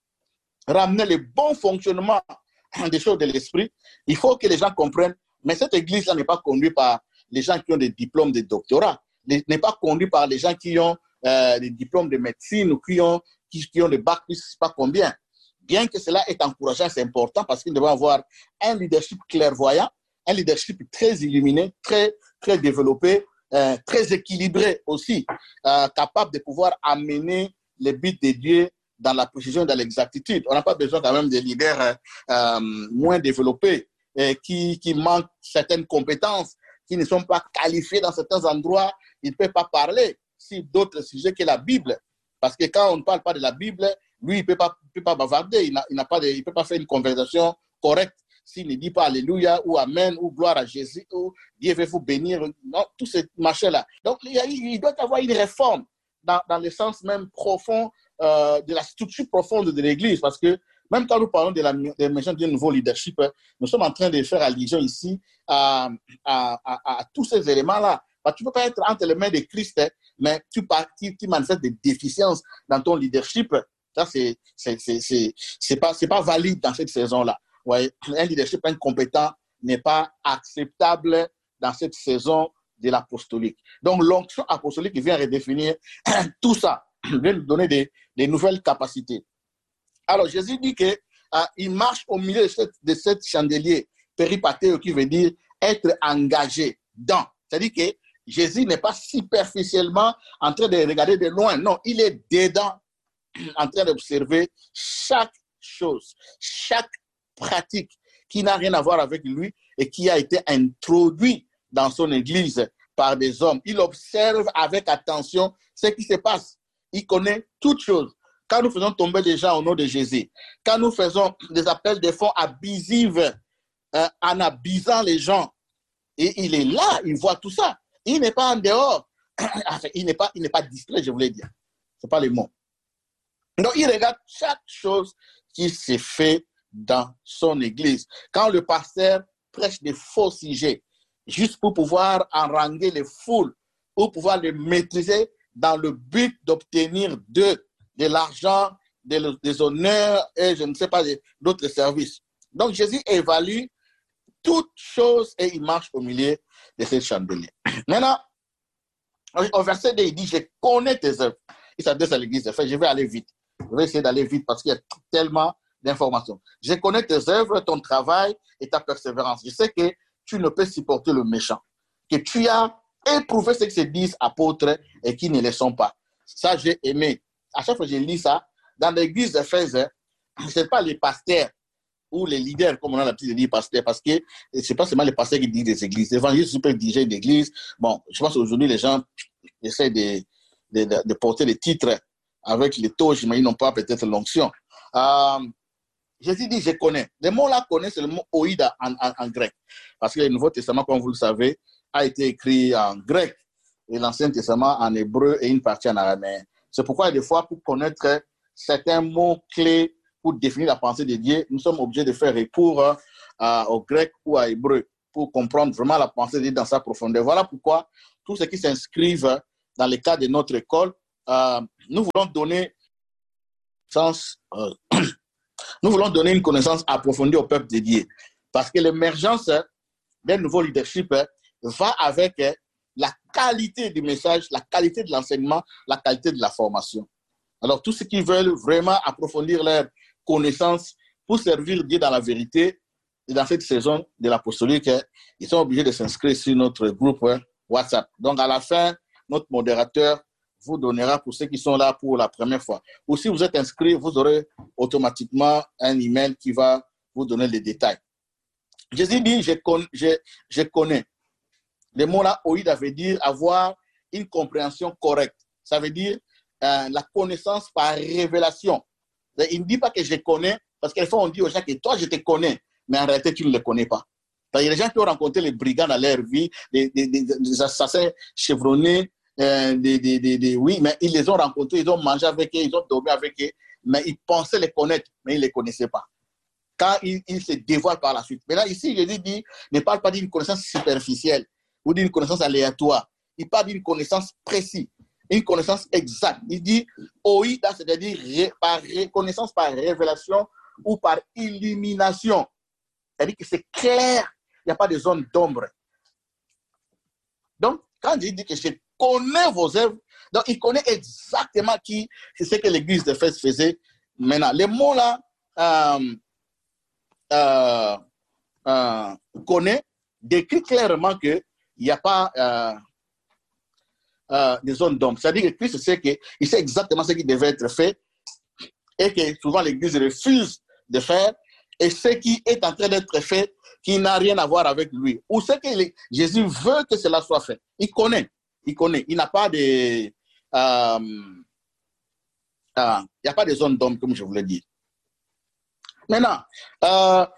ramener le bon fonctionnement des choses de l'esprit, il faut que les gens comprennent, mais cette église-là n'est pas conduite par les gens qui ont des diplômes de doctorat, n'est pas conduite par les gens qui ont euh, des diplômes de médecine ou qui ont, qui, qui ont des bacs, je ne sais pas combien. Bien que cela est encourageant, c'est important parce qu'il devait avoir un leadership clairvoyant, un leadership très illuminé, très, très développé, euh, très équilibré aussi, euh, capable de pouvoir amener les buts de Dieu dans la précision et dans l'exactitude. On n'a pas besoin quand même de leaders euh, moins développés et qui, qui manquent certaines compétences, qui ne sont pas qualifiés dans certains endroits. Ils ne peuvent pas parler sur d'autres sujets que la Bible. Parce que quand on ne parle pas de la Bible, lui, il ne peut pas, peut pas bavarder, il ne peut pas faire une conversation correcte s'il ne dit pas Alléluia ou Amen ou gloire à Jésus ou Dieu veut vous bénir. Non, tout ce machin-là. Donc, il, y a, il doit y avoir une réforme dans, dans le sens même profond euh, de la structure profonde de l'Église. Parce que même quand nous parlons de la l'émergence d'un nouveau leadership, nous sommes en train de faire allusion ici à, à, à, à tous ces éléments-là. Tu ne peux pas être entre les mains de Christ, mais tu, tu, tu manifestes des déficiences dans ton leadership. Ça, c'est c'est pas, pas valide dans cette saison-là. Ouais. Un leadership incompétent n'est pas acceptable dans cette saison de l'apostolique. Donc, l'onction apostolique vient redéfinir tout ça, vient nous donner des, des nouvelles capacités. Alors, Jésus dit qu'il euh, marche au milieu de cette, de cette chandelier péripatéo, qui veut dire être engagé dans. C'est-à-dire que Jésus n'est pas superficiellement en train de regarder de loin. Non, il est dedans, en train d'observer chaque chose, chaque pratique qui n'a rien à voir avec lui et qui a été introduit dans son église par des hommes. Il observe avec attention ce qui se passe. Il connaît toutes choses. Quand nous faisons tomber des gens au nom de Jésus, quand nous faisons des appels de fonds abusifs, euh, en abusant les gens, et il est là, il voit tout ça. Il n'est pas en dehors. Enfin, il n'est pas, il n'est pas distrait, je voulais dire. Ce n'est pas le mot. Donc, il regarde chaque chose qui se fait dans son église. Quand le pasteur prêche des faux sujets, juste pour pouvoir enranger les foules, pour pouvoir les maîtriser dans le but d'obtenir de, de l'argent, des, des honneurs et je ne sais pas, d'autres services. Donc, Jésus évalue toutes choses et il marche au milieu de ces chandeliers. Maintenant, au verset deux, il dit, je connais tes œuvres. Il s'adresse à l'église. Je vais aller vite. Je vais essayer d'aller vite parce qu'il y a tellement d'informations. Je connais tes œuvres, ton travail et ta persévérance. Je sais que tu ne peux supporter le méchant, que tu as éprouvé ce qui se disent apôtres et qui ne le sont pas. Ça, j'ai aimé. À chaque fois que je lis ça, dans l'église d'Éphèse, ce n'est pas les pasteurs ou les leaders, comme on a l'habitude de dire pasteurs, parce que ce n'est pas seulement les pasteurs qui disent des églises. Les évangélistes peuvent diriger une église. Bon, je pense qu'aujourd'hui, les gens essaient de, de, de, de porter les titres avec les taux, j'imagine, n'ont pas peut-être l'onction. Euh, Jésus dit, je connais. Le mot là, connaît, c'est le mot oïda en, en, en grec. Parce que le Nouveau Testament, comme vous le savez, a été écrit en grec et l'Ancien Testament en hébreu et une partie en araméen. C'est pourquoi, des fois, pour connaître certains mots clés, pour définir la pensée de Dieu, nous sommes obligés de faire recours euh, à, au grec ou à hébreu pour comprendre vraiment la pensée de Dieu dans sa profondeur. Voilà pourquoi tous ceux qui s'inscrivent dans le cadre de notre école, euh, nous voulons donner sens, euh, nous voulons donner une connaissance approfondie au peuple de Dieu. Parce que l'émergence d'un nouveau leadership va avec la qualité du message, la qualité de l'enseignement, la qualité de la formation. Alors, tous ceux qui veulent vraiment approfondir leur connaissance pour servir Dieu dans la vérité, et dans cette saison de l'apostolique, ils sont obligés de s'inscrire sur notre groupe WhatsApp. Donc, à la fin, notre modérateur vous donnera pour ceux qui sont là pour la première fois. Ou si vous êtes inscrit, vous aurez automatiquement un email qui va vous donner les détails. Jésus dit, je, con, je, je connais. Le mot là, oïd, veut dire avoir une compréhension correcte. Ça veut dire euh, la connaissance par révélation. Il ne dit pas que je connais, parce qu'une fois on dit aux gens que toi je te connais, mais en réalité tu ne le connais pas. Il y a des gens qui ont rencontré les brigands dans leur vie, des, des, des, des assassins chevronnés, euh, des, des, des, des, oui, mais ils les ont rencontrés, ils ont mangé avec eux, ils ont dormi avec eux, mais ils pensaient les connaître, mais ils ne les connaissaient pas. Quand ils, ils se dévoilent par la suite. Maintenant, ici, Jésus dit, ne parle pas d'une connaissance superficielle ou d'une connaissance aléatoire. Il parle d'une connaissance précise, une connaissance exacte. Il dit, oïda, c'est-à-dire par connaissance par révélation ou par illumination. C'est-à-dire que c'est clair, il n'y a pas de zone d'ombre. Donc, quand il dit que je connais vos œuvres, donc il connaît exactement qui, c'est ce que l'église d'Éphèse faisait. Maintenant, les mots là, euh, euh, euh, connaît, décrit clairement qu'il n'y a pas euh, euh, de zone d'ombre. C'est-à-dire que Christ sait qu'il sait exactement ce qui devait être fait et que souvent l'église refuse de faire, et ce qui est en train d'être fait qui n'a rien à voir avec lui. Ou ce que Jésus veut que cela soit fait. Il connaît. Il connaît. Il n'a pas de... Euh, euh, il n'y a pas de zone d'ombre, comme je vous l'ai dit. Maintenant, euh,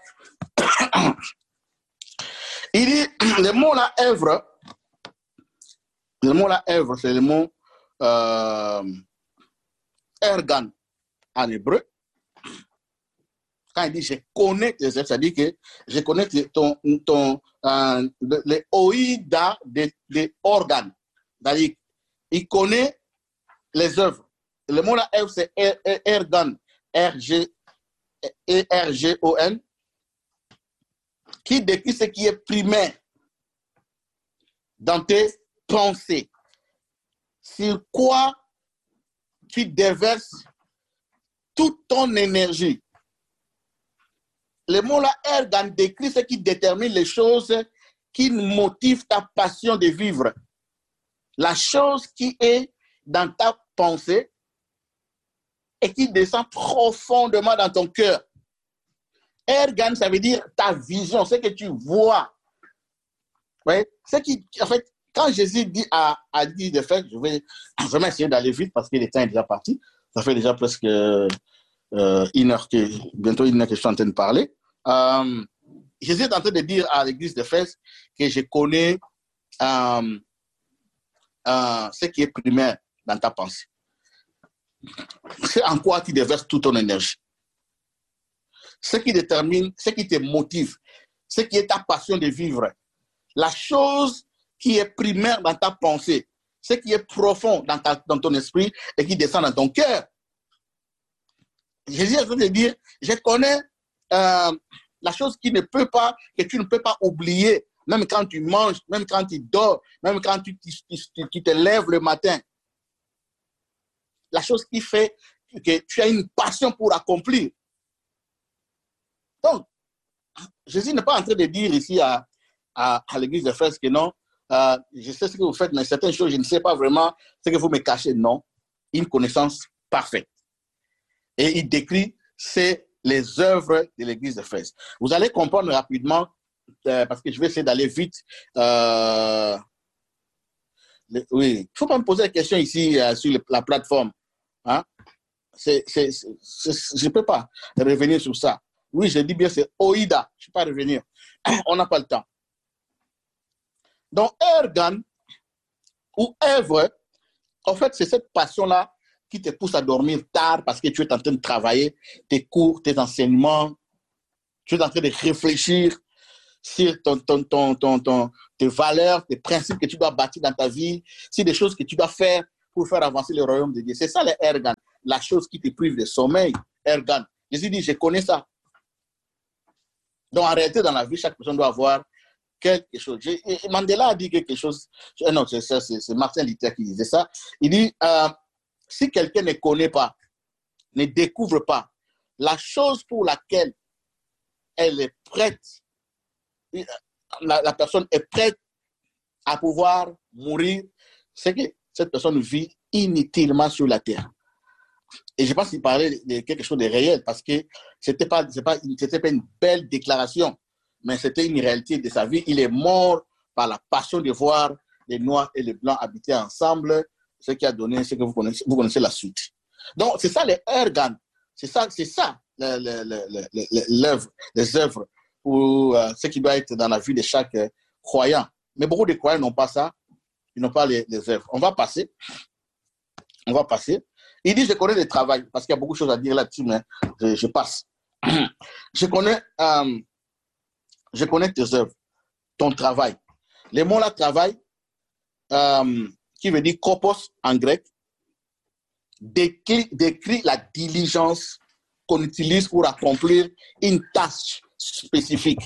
il dit, le mot là, œuvre, le mot là, œuvre, c'est le mot euh, ergan en hébreu. Quand il dit je connais tes œuvres, ça dit que je connais ton, ton, euh, le, le oïda des de organes. C'est-à-dire, il connaît les œuvres. Le mot là, œuvre, c'est ergan, R-G, E-R-G-O-N, qui décrit ce qui est primaire dans tes pensées. Sur quoi tu déverses toute ton énergie. Le mot là, ergan, décrit ce qui détermine les choses qui motivent ta passion de vivre. La chose qui est dans ta pensée et qui descend profondément dans ton cœur. Ergan, ça veut dire ta vision, ce que tu vois. Oui, ce qui, en fait, quand Jésus dit à, à dit de faire, je vais vraiment essayer d'aller vite parce que le temps est déjà parti. Ça fait déjà presque euh, une heure que, bientôt une heure que je suis en train de parler. Euh, Jésus est en train de dire à l'église d'Éphèse que je connais euh, euh, ce qui est primaire dans ta pensée. C'est en quoi tu déverses toute ton énergie. Ce qui détermine, ce qui te motive, ce qui est ta passion de vivre. La chose qui est primaire dans ta pensée, ce qui est profond dans, ta, dans ton esprit et qui descend dans ton cœur. Jésus est en train de dire, je connais euh, la chose qui ne peut pas, que tu ne peux pas oublier, même quand tu manges, même quand tu dors, même quand tu, tu, tu, tu te lèves le matin. La chose qui fait que tu as une passion pour accomplir. Donc, Jésus n'est pas en train de dire ici à, à, à l'église d'Éphèse que non, euh, je sais ce que vous faites, mais certaines choses, je ne sais pas vraiment ce que vous me cachez. Non, une connaissance parfaite. Et il décrit, c'est les œuvres de l'église d'Éphèse. Vous allez comprendre rapidement, euh, parce que je vais essayer d'aller vite. Euh, le, oui, il ne faut pas me poser la question ici euh, sur le, la plateforme. Hein? C'est, c'est, c'est, c'est, je ne peux pas revenir sur ça. Oui, je dis bien, c'est oïda. Je ne peux pas revenir. On n'a pas le temps. Donc, ergan ou œuvre, en fait, c'est cette passion-là qui te poussent à dormir tard parce que tu es en train de travailler tes cours, tes enseignements, tu es en train de réfléchir sur ton, ton, ton, ton, ton, tes valeurs, tes principes que tu dois bâtir dans ta vie, sur des choses que tu dois faire pour faire avancer le royaume de Dieu. C'est ça les ergan, la chose qui te prive de sommeil, ergan. Jésus dit, je connais ça. Donc en réalité, dans la vie, chaque personne doit avoir quelque chose. J'ai, Mandela a dit quelque chose, non, c'est, c'est, c'est Martin Luther qui disait ça. Il dit, euh, si quelqu'un ne connaît pas, ne découvre pas la chose pour laquelle elle est prête, la, la personne est prête à pouvoir mourir, c'est que cette personne vit inutilement sur la terre. Et je pense qu'il parlait de quelque chose de réel parce que ce n'était pas, pas, pas une belle déclaration, mais c'était une réalité de sa vie. Il est mort par la passion de voir les Noirs et les Blancs habiter ensemble, ce qui a donné ce que vous connaissez, vous connaissez la suite. Donc, c'est ça les organes, c'est ça, c'est ça l'œuvre, les œuvres ou euh, ce qui doit être dans la vie de chaque euh, croyant. Mais beaucoup de croyants n'ont pas ça, ils n'ont pas les, les œuvres. On va passer. On va passer. Il dit, je connais le travail, parce qu'il y a beaucoup de choses à dire là-dessus, mais je, je passe. je, connais, euh, je connais tes œuvres, ton travail. Le mot là, travail, euh, qui veut dire kopos en grec, décrit, décrit la diligence qu'on utilise pour accomplir une tâche spécifique.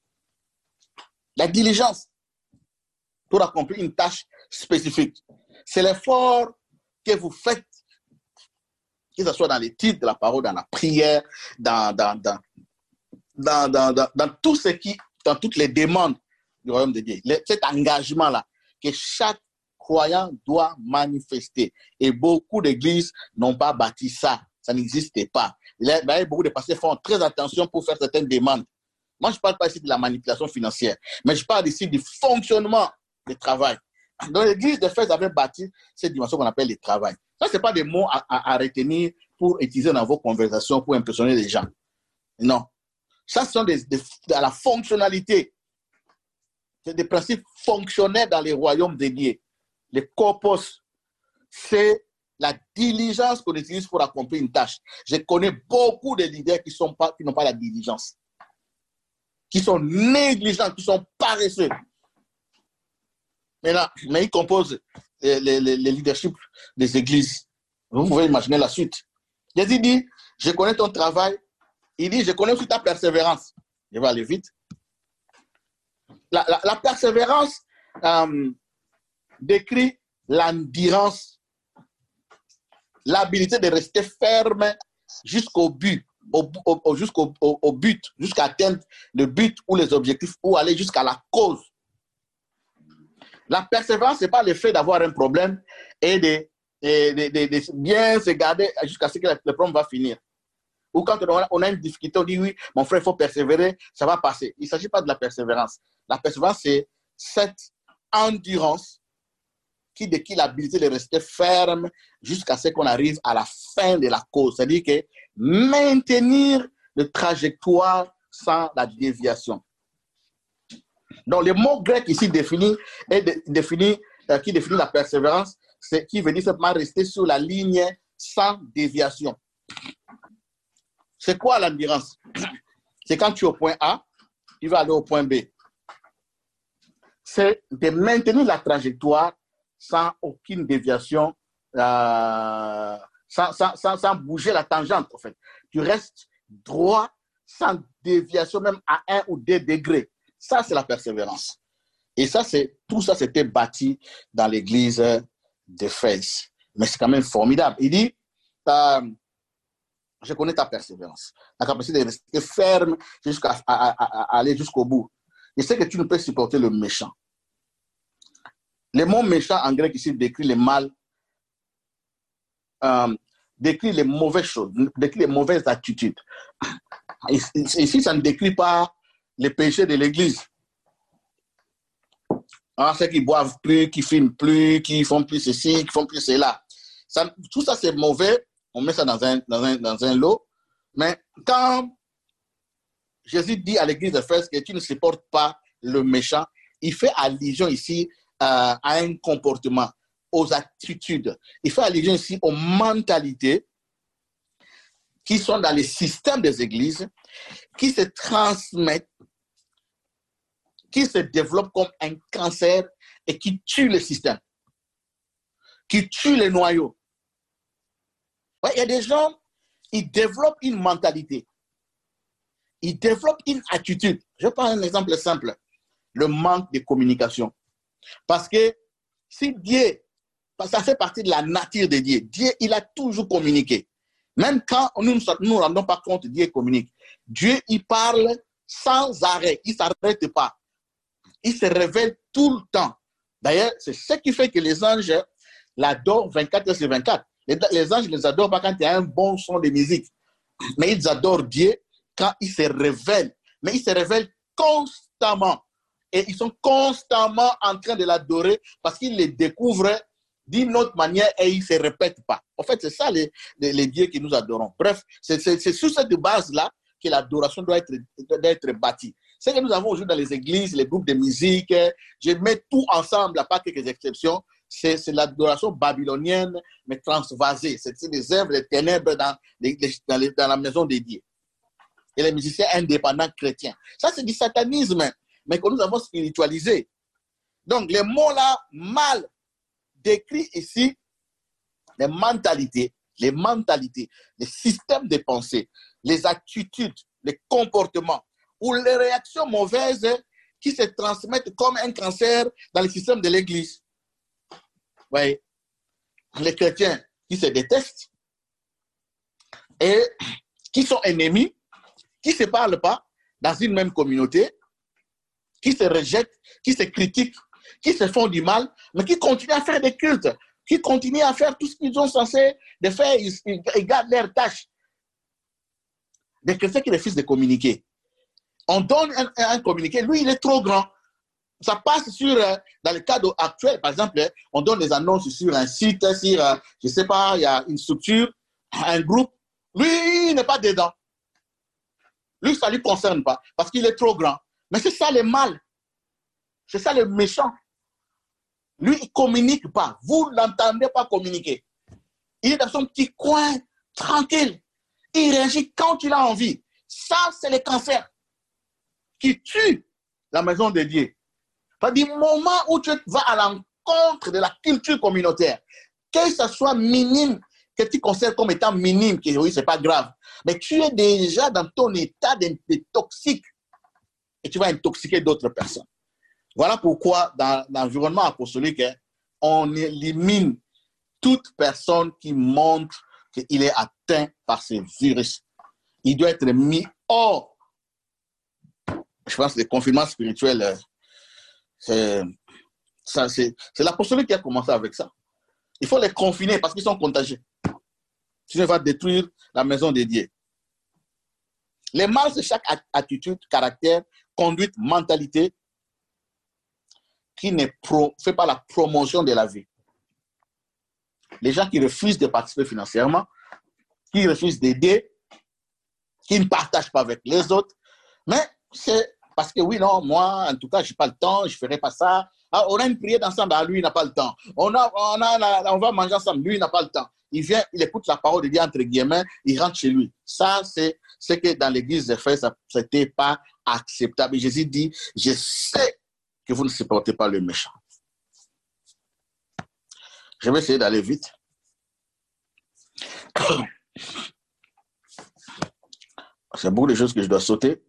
La diligence pour accomplir une tâche spécifique. C'est l'effort que vous faites, que ce soit dans l'étude de la parole, dans la prière, dans, dans, dans, dans, dans, dans, dans tout ce qui, dans toutes les demandes du royaume de Dieu. Le, cet engagement-là que chaque croyant doit manifester. Et beaucoup d'églises n'ont pas bâti ça. Ça n'existait pas. Il y a beaucoup de pasteurs qui font très attention pour faire certaines demandes. Moi, je ne parle pas ici de la manipulation financière, mais je parle ici du fonctionnement du travail. Donc, l'église de fait avait bâti cette dimension qu'on appelle le travail. Ça, ce n'est pas des mots à, à, à retenir pour utiliser dans vos conversations, pour impressionner les gens. Non. Ça, ce sont des, des, de la fonctionnalité. C'est des principes fonctionnels dans les royaumes de Dieu. Les corpus, c'est la diligence qu'on utilise pour accomplir une tâche. Je connais beaucoup de leaders qui sont pas, qui n'ont pas la diligence, qui sont négligents, qui sont paresseux. Maintenant, mais ils composent les, les, les leaderships des églises. Vous pouvez imaginer la suite. Jésus dit, je connais ton travail. Il dit, je connais aussi ta persévérance. Je vais aller vite. La, la, la persévérance euh, décrit l'endurance, l'habilité de rester ferme jusqu'au but, au, au, jusqu'au au, au but, jusqu'à atteindre le but ou les objectifs, ou aller jusqu'à la cause. La persévérance, ce n'est pas le fait d'avoir un problème et de, de, de, de, de bien se garder jusqu'à ce que le problème va finir. Ou quand on a une difficulté, on dit oui, mon frère, il faut persévérer, ça va passer. Il ne s'agit pas de la persévérance. La persévérance, c'est cette endurance qui décrit l'habilité de rester ferme jusqu'à ce qu'on arrive à la fin de la cause. C'est-à-dire que maintenir le trajectoire sans la déviation. Donc, le mot grec ici défini, est de, défini euh, qui définit la persévérance, c'est qui veut dire simplement rester sur la ligne sans déviation. C'est quoi l'endurance? C'est quand tu es au point A, tu vas aller au point B. C'est de maintenir la trajectoire sans aucune déviation, euh, sans, sans, sans, sans bouger la tangente, en fait. Tu restes droit sans déviation, même à un ou deux degrés. Ça, c'est la persévérance. Et ça, c'est, tout ça, c'était bâti dans l'église d'Éphèse. Mais c'est quand même formidable. Il dit, euh, je connais ta persévérance, la capacité de rester ferme jusqu'à à, à, à aller jusqu'au bout. Je sais que tu ne peux supporter le méchant. Le mot méchant en grec ici décrit le mal, euh, décrit les mauvaises choses, décrit les mauvaises attitudes. Ici, ça ne décrit pas les péchés de l'église. Hein, ceux qui boivent plus, qui fument plus, qui font plus ceci, qui font plus cela. Ça, tout ça, c'est mauvais. On met ça dans un, dans un, dans un lot. Mais quand Jésus dit à l'église d'Éphèse que tu ne supportes pas le méchant, il fait allusion ici euh, à un comportement. aux attitudes. Il fait allusion ici aux mentalités qui sont dans les systèmes des églises, qui se transmettent, qui se développent comme un cancer et qui tuent le système, qui tuent les noyaux. Ouais, il y a des gens, ils développent une mentalité, ils développent une attitude. Je prends un exemple simple, le manque de communication. Parce que si Dieu, ça fait partie de la nature de Dieu, Dieu, il a toujours communiqué. Même quand nous ne nous rendons pas compte, Dieu communique. Dieu, il parle sans arrêt, il ne s'arrête pas. Il se révèle tout le temps. D'ailleurs, c'est ce qui fait que les anges l'adorent vingt-quatre heures sur vingt-quatre. Les, les anges ne les adorent pas quand il y a un bon son de musique. Mais ils adorent Dieu quand il se révèle. Mais il se révèle constamment. Et ils sont constamment en train de l'adorer parce qu'ils le découvrent d'une autre manière et ils ne se répètent pas. En fait, c'est ça les, les, les dieux que nous adorons. Bref, c'est sur cette base-là que l'adoration doit être, doit être bâtie. Ce que nous avons aujourd'hui dans les églises, les groupes de musique, je mets tout ensemble, à part quelques exceptions, c'est l'adoration babylonienne, mais transvasée. C'est des œuvres de ténèbres dans, les, dans, les, dans la maison des dieux. Et les musiciens indépendants chrétiens. Ça, c'est du satanisme, mais que nous avons spiritualisé. Donc, les mots-là, mal décrits ici, les mentalités, les mentalités, les systèmes de pensée, les attitudes, les comportements, ou les réactions mauvaises qui se transmettent comme un cancer dans le système de l'Église. Oui. Les chrétiens qui se détestent et qui sont ennemis, qui ne se parlent pas dans une même communauté, qui se rejettent, qui se critiquent, qui se font du mal, mais qui continuent à faire des cultes, qui continuent à faire tout ce qu'ils sont censés de faire, ils, ils, ils gardent leurs tâches. Des chrétiens qui refusent de communiquer. On donne un, un communiqué, lui, il est trop grand. Ça passe sur, dans le cadre actuel, par exemple, on donne des annonces sur un site, sur, je ne sais pas, il y a une structure, un groupe. Lui, il n'est pas dedans. Lui, ça ne lui concerne pas, parce qu'il est trop grand. Mais c'est ça le mal. C'est ça le méchant. Lui, il ne communique pas. Vous ne l'entendez pas communiquer. Il est dans son petit coin, tranquille. Il réagit quand il a envie. Ça, c'est le cancer qui tue la maison de Dieu. Du moment où tu vas à l'encontre de la culture communautaire, que ce soit minime, que tu considères comme étant minime, que oui, ce n'est pas grave, mais tu es déjà dans ton état de, de toxique et tu vas intoxiquer d'autres personnes. Voilà pourquoi dans l'environnement apostolique, on élimine toute personne qui montre qu'il est atteint par ce virus. Il doit être mis hors. Je pense que le confinement spirituel, c'est l'apostolique qui a commencé avec ça. Il faut les confiner parce qu'ils sont contagieux. Sinon, il va détruire la maison de Dieu. Les mâles, c'est chaque attitude, caractère, conduite, mentalité qui ne pro, fait pas la promotion de la vie. Les gens qui refusent de participer financièrement, qui refusent d'aider, qui ne partagent pas avec les autres, mais c'est parce que oui, non, moi, en tout cas, je n'ai pas le temps, je ne ferai pas ça. Ah, on a une prière ensemble, ah, lui, il n'a pas le temps. On, a, on, a, on va manger ensemble, lui, il n'a pas le temps. Il vient, il écoute la parole de Dieu, entre guillemets, il rentre chez lui. Ça, c'est ce que dans l'église de fait, ça n'était pas acceptable. Et Jésus dit, je sais que vous ne supportez pas le méchant. Je vais essayer d'aller vite. C'est beaucoup de choses que je dois sauter.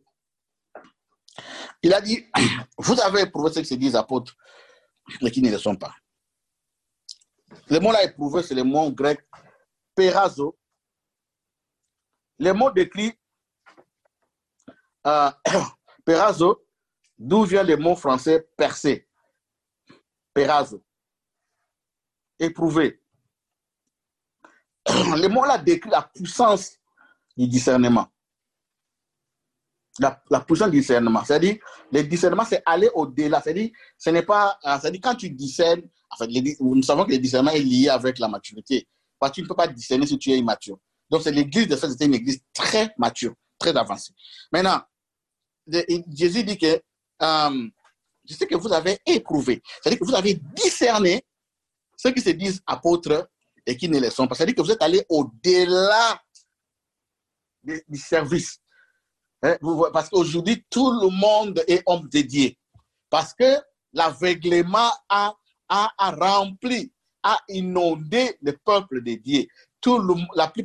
Il a dit, vous avez éprouvé ce que se disent apôtres, mais qui ne le sont pas. Le mot là éprouvé, c'est le mot grec pérazo. Le mot décrit euh, pérazo, d'où vient le mot français percé. Pérazo. Éprouvé. Le mot là décrit la puissance du discernement. La, la puissance du discernement. C'est-à-dire, le discernement, c'est aller au-delà. C'est-à-dire, ce n'est pas. C'est-à-dire, quand tu discernes, en fait, les, nous savons que le discernement est lié avec la maturité. Parce que tu ne peux pas discerner si tu es immature. Donc, c'est l'église de fait, c'était une église très mature, très avancée. Maintenant, de, Jésus dit que euh, je sais que vous avez éprouvé. C'est-à-dire que vous avez discerné ceux qui se disent apôtres et qui ne le sont pas. C'est-à-dire que vous êtes allés au-delà du, du service. Hein? Parce qu'aujourd'hui, tout le monde est homme dédié. Parce que l'aveuglement a, a, a rempli, a inondé le peuple dédié. Tout le, la plupart